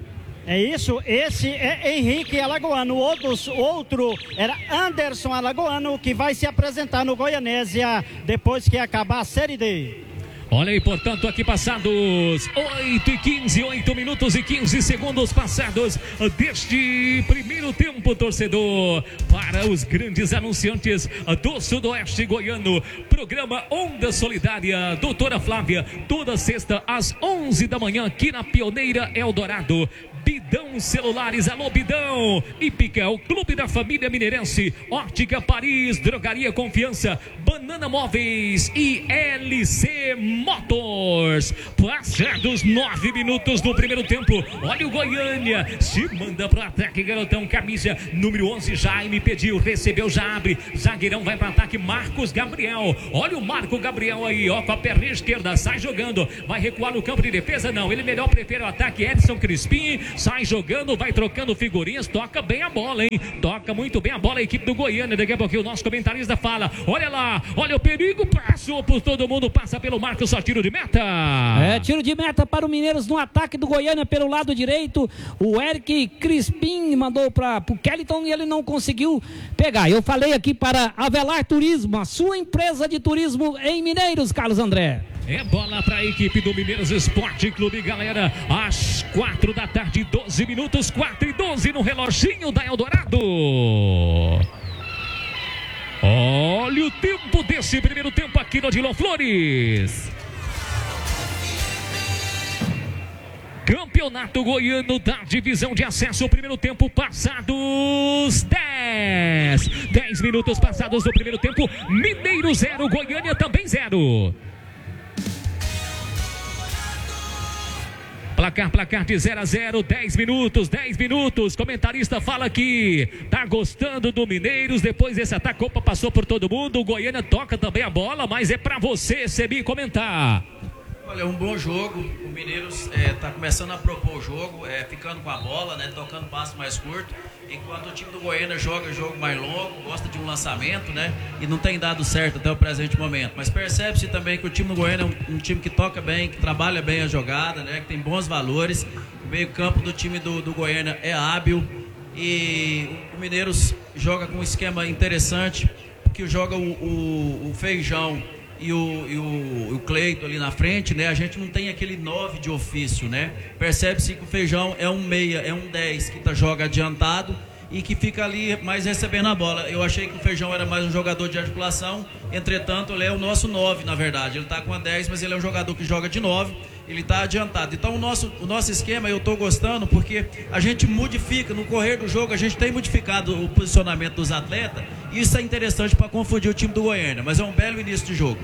É isso, esse é Henrique Alagoano, o outro, outro era Anderson Alagoano, que vai se apresentar no Goianésia depois que acabar a Série D. Olha aí, portanto, aqui passados oito e quinze, oito minutos e quinze segundos passados deste primeiro tempo, torcedor, para os grandes anunciantes do Sudoeste Goiano. Programa Onda Solidária, doutora Flávia, toda sexta às onze da manhã aqui na Pioneira Eldorado. Bidão Celulares, alô Bidão, Ípica, o Clube da Família Mineirense, Ótica Paris, Drogaria Confiança, Banana Móveis e L C Motors. Passados nove minutos do primeiro tempo, olha o Goiânia, se manda pro ataque, garotão, camisa número onze, Jaime pediu, recebeu, já abre, zagueirão vai pro ataque, Marcos Gabriel, olha o Marco Gabriel aí, ó, com a perna esquerda, sai jogando, vai recuar no campo de defesa, não, ele melhor prefere o ataque, Edson Crispim, sai jogando, vai trocando figurinhas, toca bem a bola, hein? Toca muito bem a bola a equipe do Goiânia. Daqui a pouquinho o nosso comentarista fala, olha lá, olha o perigo, passou por todo mundo, passa pelo Marcos, só tiro de meta. É, tiro de meta para o Mineiros no ataque do Goiânia pelo lado direito. O Eric Crispim mandou para o Kellyton e ele não conseguiu pegar. Eu falei aqui para Avelar Turismo, a sua empresa de turismo em Mineiros, Carlos André. É bola para a equipe do Mineiros Esporte Clube, galera, às quatro da tarde, doze minutos, quatro e doze no reloginho da Eldorado. Olha o tempo desse primeiro tempo aqui no Odilon Flores. Campeonato Goiano da divisão de acesso, primeiro tempo passados dez. dez minutos passados do primeiro tempo, Mineiro zero, Goiânia também zero. Placar, placar de zero a zero, dez minutos, dez minutos. Comentarista fala que tá gostando do Mineiros. Depois desse ataque, opa, passou por todo mundo. O Goiânia toca também a bola, mas é pra você, Sebi, comentar. Olha, um bom jogo. O Mineiros é, tá começando a propor o jogo, é, ficando com a bola, né, tocando passo mais curto. Enquanto o time do Goiânia joga jogo mais longo, gosta de um lançamento, né? E não tem dado certo até o presente momento. Mas percebe-se também que o time do Goiânia é um, um time que toca bem, que trabalha bem a jogada, né? Que tem bons valores. O meio-campo do time do, do Goiânia é hábil. E o Mineiros joga com um esquema interessante, porque joga o, o, o Feijão e o, e o, o Cleito ali na frente, né? A gente não tem aquele nove de ofício, né? Percebe-se que o Feijão é um meia, é um dez que tá, joga adiantado e que fica ali mais recebendo a bola. Eu achei que o Feijão era mais um jogador de articulação, entretanto ele é o nosso nove, na verdade. Ele tá com a dez, mas ele é um jogador que joga de nove, ele tá adiantado. Então o nosso, o nosso esquema eu tô gostando porque a gente modifica, no correr do jogo a gente tem modificado o posicionamento dos atletas. Isso é interessante para confundir o time do Goiânia, mas é um belo início de jogo.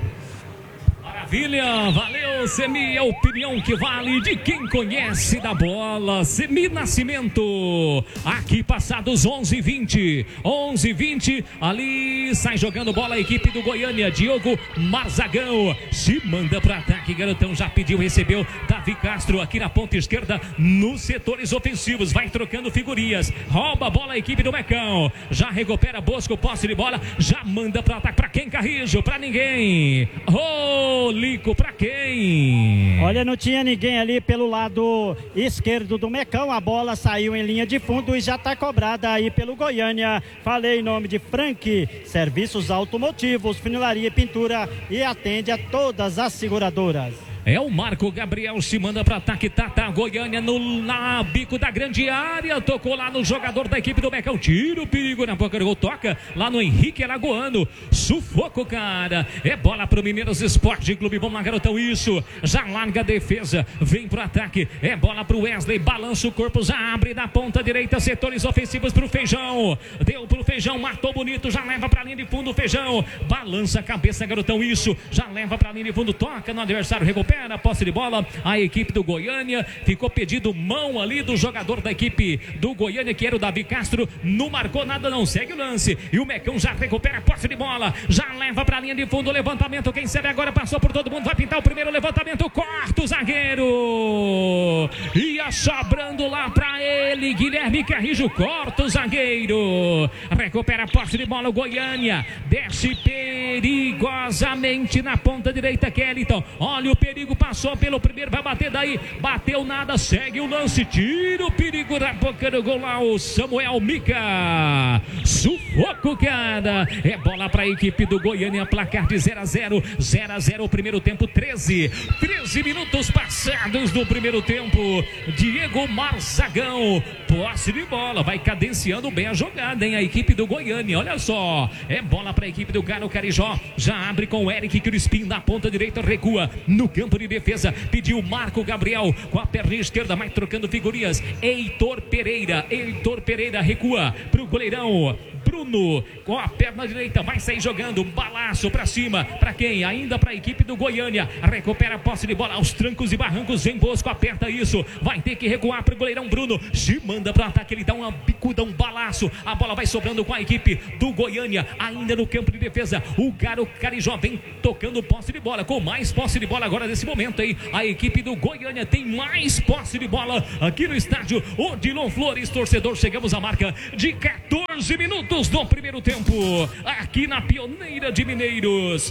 Maravilha, valeu, Semi, a opinião que vale de quem conhece da bola. Semi Nascimento, aqui passados onze e vinte, onze e vinte, ali sai jogando bola a equipe do Goiânia, Diogo Marzagão, se manda para ataque, garotão já pediu, recebeu, Davi Castro aqui na ponta esquerda, nos setores ofensivos, vai trocando figurinhas, rouba a bola a equipe do Mecão, já recupera Bosco, posse de bola, já manda para ataque, para quem, Carrijo? Para ninguém, oh, Lico, pra quem? Olha, não tinha ninguém ali pelo lado esquerdo do Mecão. A bola saiu em linha de fundo e já tá cobrada aí pelo Goiânia. Falei em nome de Frank, serviços automotivos, funilaria e pintura, e atende a todas as seguradoras. É o Marco Gabriel, se manda para ataque, Tata, Goiânia no na bico da grande área, tocou lá no jogador da equipe do Mecão, tira o perigo na boca do gol, toca lá no Henrique Alagoano, sufoco, cara, é bola pro Mineiros Esporte Clube, vamos lá, garotão, isso, já larga a defesa, vem pro ataque, é bola pro Wesley, balança o corpo, já abre da ponta direita, setores ofensivos pro Feijão, deu pro Feijão, matou bonito, já leva pra linha de fundo o Feijão, balança a cabeça, garotão, isso, já leva pra linha de fundo, toca no adversário, recupera na posse de bola, a equipe do Goiânia, ficou pedido mão ali do jogador da equipe do Goiânia, que era o Davi Castro, não marcou nada, não, segue o lance, e o Mecão já recupera a posse de bola, já leva pra linha de fundo, o levantamento, quem serve agora, passou por todo mundo, vai pintar o primeiro levantamento, corta o zagueiro, ia sobrando lá pra ele, Guilherme Carrijo, corta o zagueiro, recupera a posse de bola, o Goiânia, desce perigosamente na ponta direita, Kellyton, olha o perigo perigo, passou pelo primeiro, vai bater daí, bateu nada, segue o lance, tira o perigo da boca do gol lá, o Samuel Mica. Sufoco, cara. É bola para a equipe do Goiânia, placar de zero a zero, zero a zero o primeiro tempo, treze, treze minutos passados do primeiro tempo. Diego Marzagão, posse de bola, vai cadenciando bem a jogada, hein? A equipe do Goiânia, olha só, é bola para a equipe do Galo Carijó, já abre com o Eric Crispim na ponta direita, recua no campo de defesa, pediu Marco Gabriel com a perna esquerda, vai trocando figurinhas, Heitor Pereira, Heitor Pereira recua pro goleirão Bruno, com a perna direita, vai sair jogando, um balaço pra cima, pra quem? Ainda pra equipe do Goiânia, recupera a posse de bola, aos trancos e barrancos, vem Bosco, aperta isso, vai ter que recuar pro goleirão Bruno, se manda pro ataque, ele dá uma bicuda, um balaço, a bola vai sobrando com a equipe do Goiânia, ainda no campo de defesa, o Galo Carijó vem tocando posse de bola, com mais posse de bola agora nesse momento, aí, a equipe do Goiânia tem mais posse de bola aqui no estádio Odilon Flores, torcedor, chegamos à marca de quatorze minutos do primeiro tempo, aqui na Pioneira de Mineiros.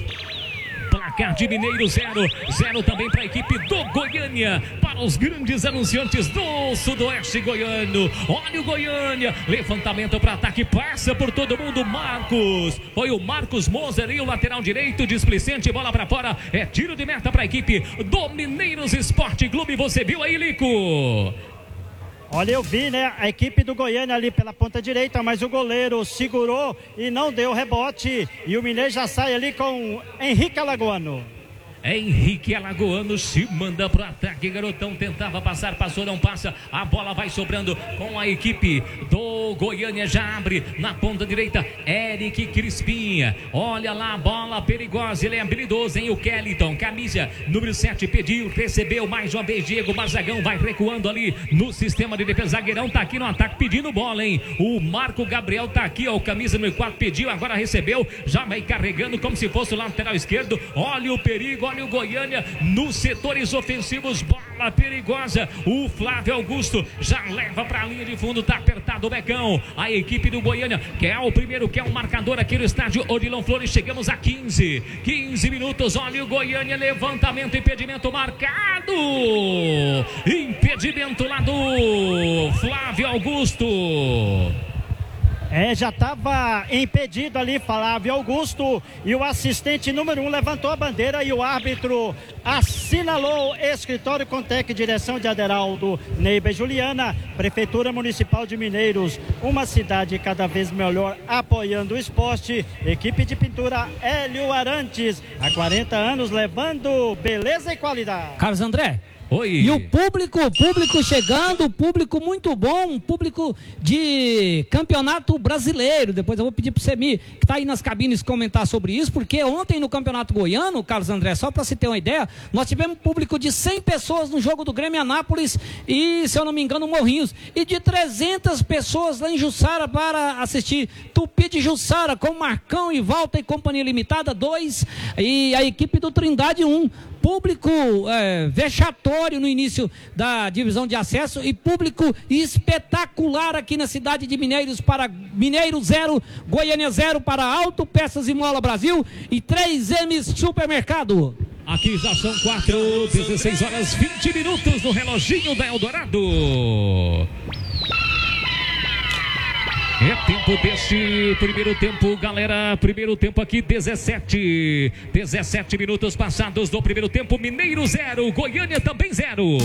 Placar de Mineiro zero, zero também para a equipe do Goiânia, para os grandes anunciantes do Sudoeste Goiano. Olha o Goiânia, levantamento para ataque, passa por todo mundo, Marcos, foi o Marcos Moser e o lateral direito, displicente, bola para fora, é tiro de meta para a equipe do Mineiros Esporte Clube. Você viu aí, Lico? Olha, eu vi, né, a equipe do Goiânia ali pela ponta direita, mas o goleiro segurou e não deu rebote. E o Mineiro já sai ali com Henrique Alagoano. Henrique Alagoano se manda pro ataque, garotão tentava passar, passou, não passa, a bola vai sobrando com a equipe do Goiânia, já abre na ponta direita, Eric Crispinha, olha lá a bola perigosa, ele é habilidoso, hein, o Kellyton, camisa número sete, pediu, recebeu mais uma vez, Diego Marzagão vai recuando ali no sistema de defesa, zagueirão tá aqui no ataque pedindo bola, hein, o Marco Gabriel tá aqui, ó, o camisa número quatro pediu, agora recebeu, já vai carregando como se fosse o lateral esquerdo, olha o perigo, olha o Goiânia nos setores ofensivos, bola perigosa, o Flávio Augusto já leva para a linha de fundo, tá apertado o becão, a equipe do Goiânia quer o primeiro, quer um marcador aqui no estádio Odilon Flores, chegamos a quinze, quinze minutos, olha o Goiânia, levantamento, impedimento marcado, impedimento lá do Flávio Augusto. É, já estava impedido ali, Flávio Augusto, e o assistente número um levantou a bandeira e o árbitro assinalou. Escritório Contec, direção de Aderaldo Neiba e Juliana, Prefeitura Municipal de Mineiros, uma cidade cada vez melhor apoiando o esporte. Equipe de pintura Hélio Arantes, há quarenta anos levando beleza e qualidade. Carlos André. Oi. E o público, o público chegando, público muito bom, um público de campeonato brasileiro. Depois eu vou pedir para o Semi, que está aí nas cabines, comentar sobre isso, porque ontem no campeonato goiano, Carlos André, só para se ter uma ideia, nós tivemos um público de cem pessoas no jogo do Grêmio Anápolis e, se eu não me engano, Morrinhos, e de trezentas pessoas lá em Jussara para assistir Tupi de Jussara, com Marcão e Volta e Companhia Limitada, dois, e a equipe do Trindade, um. Público é, vexatório no início da divisão de acesso e público espetacular aqui na cidade de Mineiros, para Mineiro zero, Goiânia zero, para Autopeças e Mola Brasil e três M Supermercado. Aqui já são quatro, dezesseis horas, vinte minutos no reloginho da Eldorado. É tempo desse primeiro tempo, galera. Primeiro tempo aqui, dezessete. dezessete minutos passados do primeiro tempo. Mineiro zero, Goiânia também zero.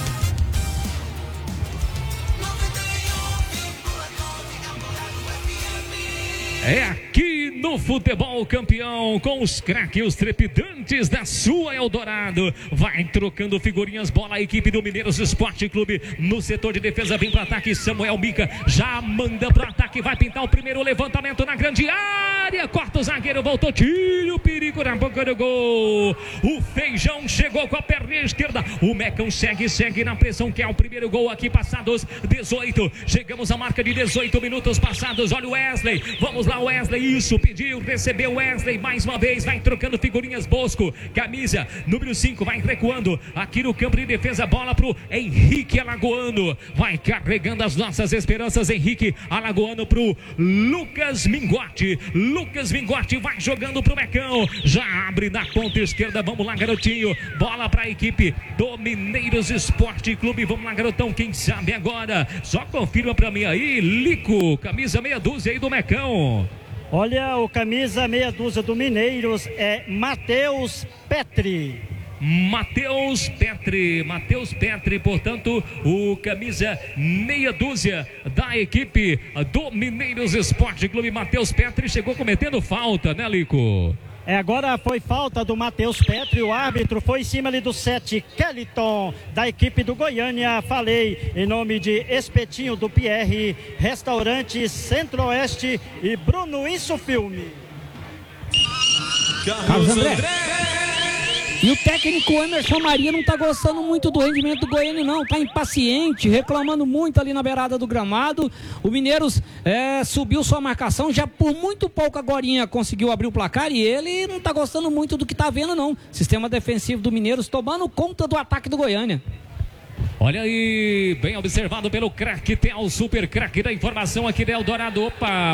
É aqui no Futebol Campeão, com os craques, os trepidantes da sua Eldorado. Vai trocando figurinhas, bola a equipe do Mineiros Esporte Clube no setor de defesa, vem para ataque, Samuel Mica já manda para ataque, vai pintar o primeiro levantamento na grande área, corta o zagueiro, voltou, tira o perigo na boca do gol. O Feijão chegou com a perna esquerda, o Mecão segue, segue na pressão, que é o primeiro gol aqui, passados dezoito, chegamos à marca de dezoito minutos passados, olha o Wesley, vamos lá Wesley, isso, pediu, recebeu Wesley mais uma vez, vai trocando figurinhas Bosco, camisa número cinco, vai recuando aqui no campo de defesa, bola pro Henrique Alagoano, vai carregando as nossas esperanças, Henrique Alagoano pro Lucas Mingotti, Lucas Mingotti vai jogando pro Mecão, já abre na ponta esquerda, vamos lá garotinho, bola pra equipe do Mineiros Esporte Clube, vamos lá garotão, quem sabe agora, só confirma pra mim aí, Lico, camisa meia dúzia aí do Mecão. Olha, o camisa meia dúzia do Mineiros é Matheus Petri. Matheus Petri, Matheus Petri, portanto, o camisa meia dúzia da equipe do Mineiros Esporte Clube. Matheus Petri chegou cometendo falta, né, Lico? É, agora foi falta do Matheus Petri, o árbitro foi em cima ali do sete, Kellyton, da equipe do Goiânia. Falei em nome de Espetinho do Pierre, Restaurante Centro-Oeste e Bruno Isso Filme. Carlos André. E o técnico Emerson Maria não tá gostando muito do rendimento do Goiânia, não. Tá impaciente, reclamando muito ali na beirada do gramado. O Mineiros é, subiu sua marcação, já por muito pouco agorinha conseguiu abrir o placar e ele não tá gostando muito do que tá vendo, não. Sistema defensivo do Mineiros tomando conta do ataque do Goiânia. Olha aí, bem observado pelo craque Tel, super craque da informação aqui da Eldorado. Opa!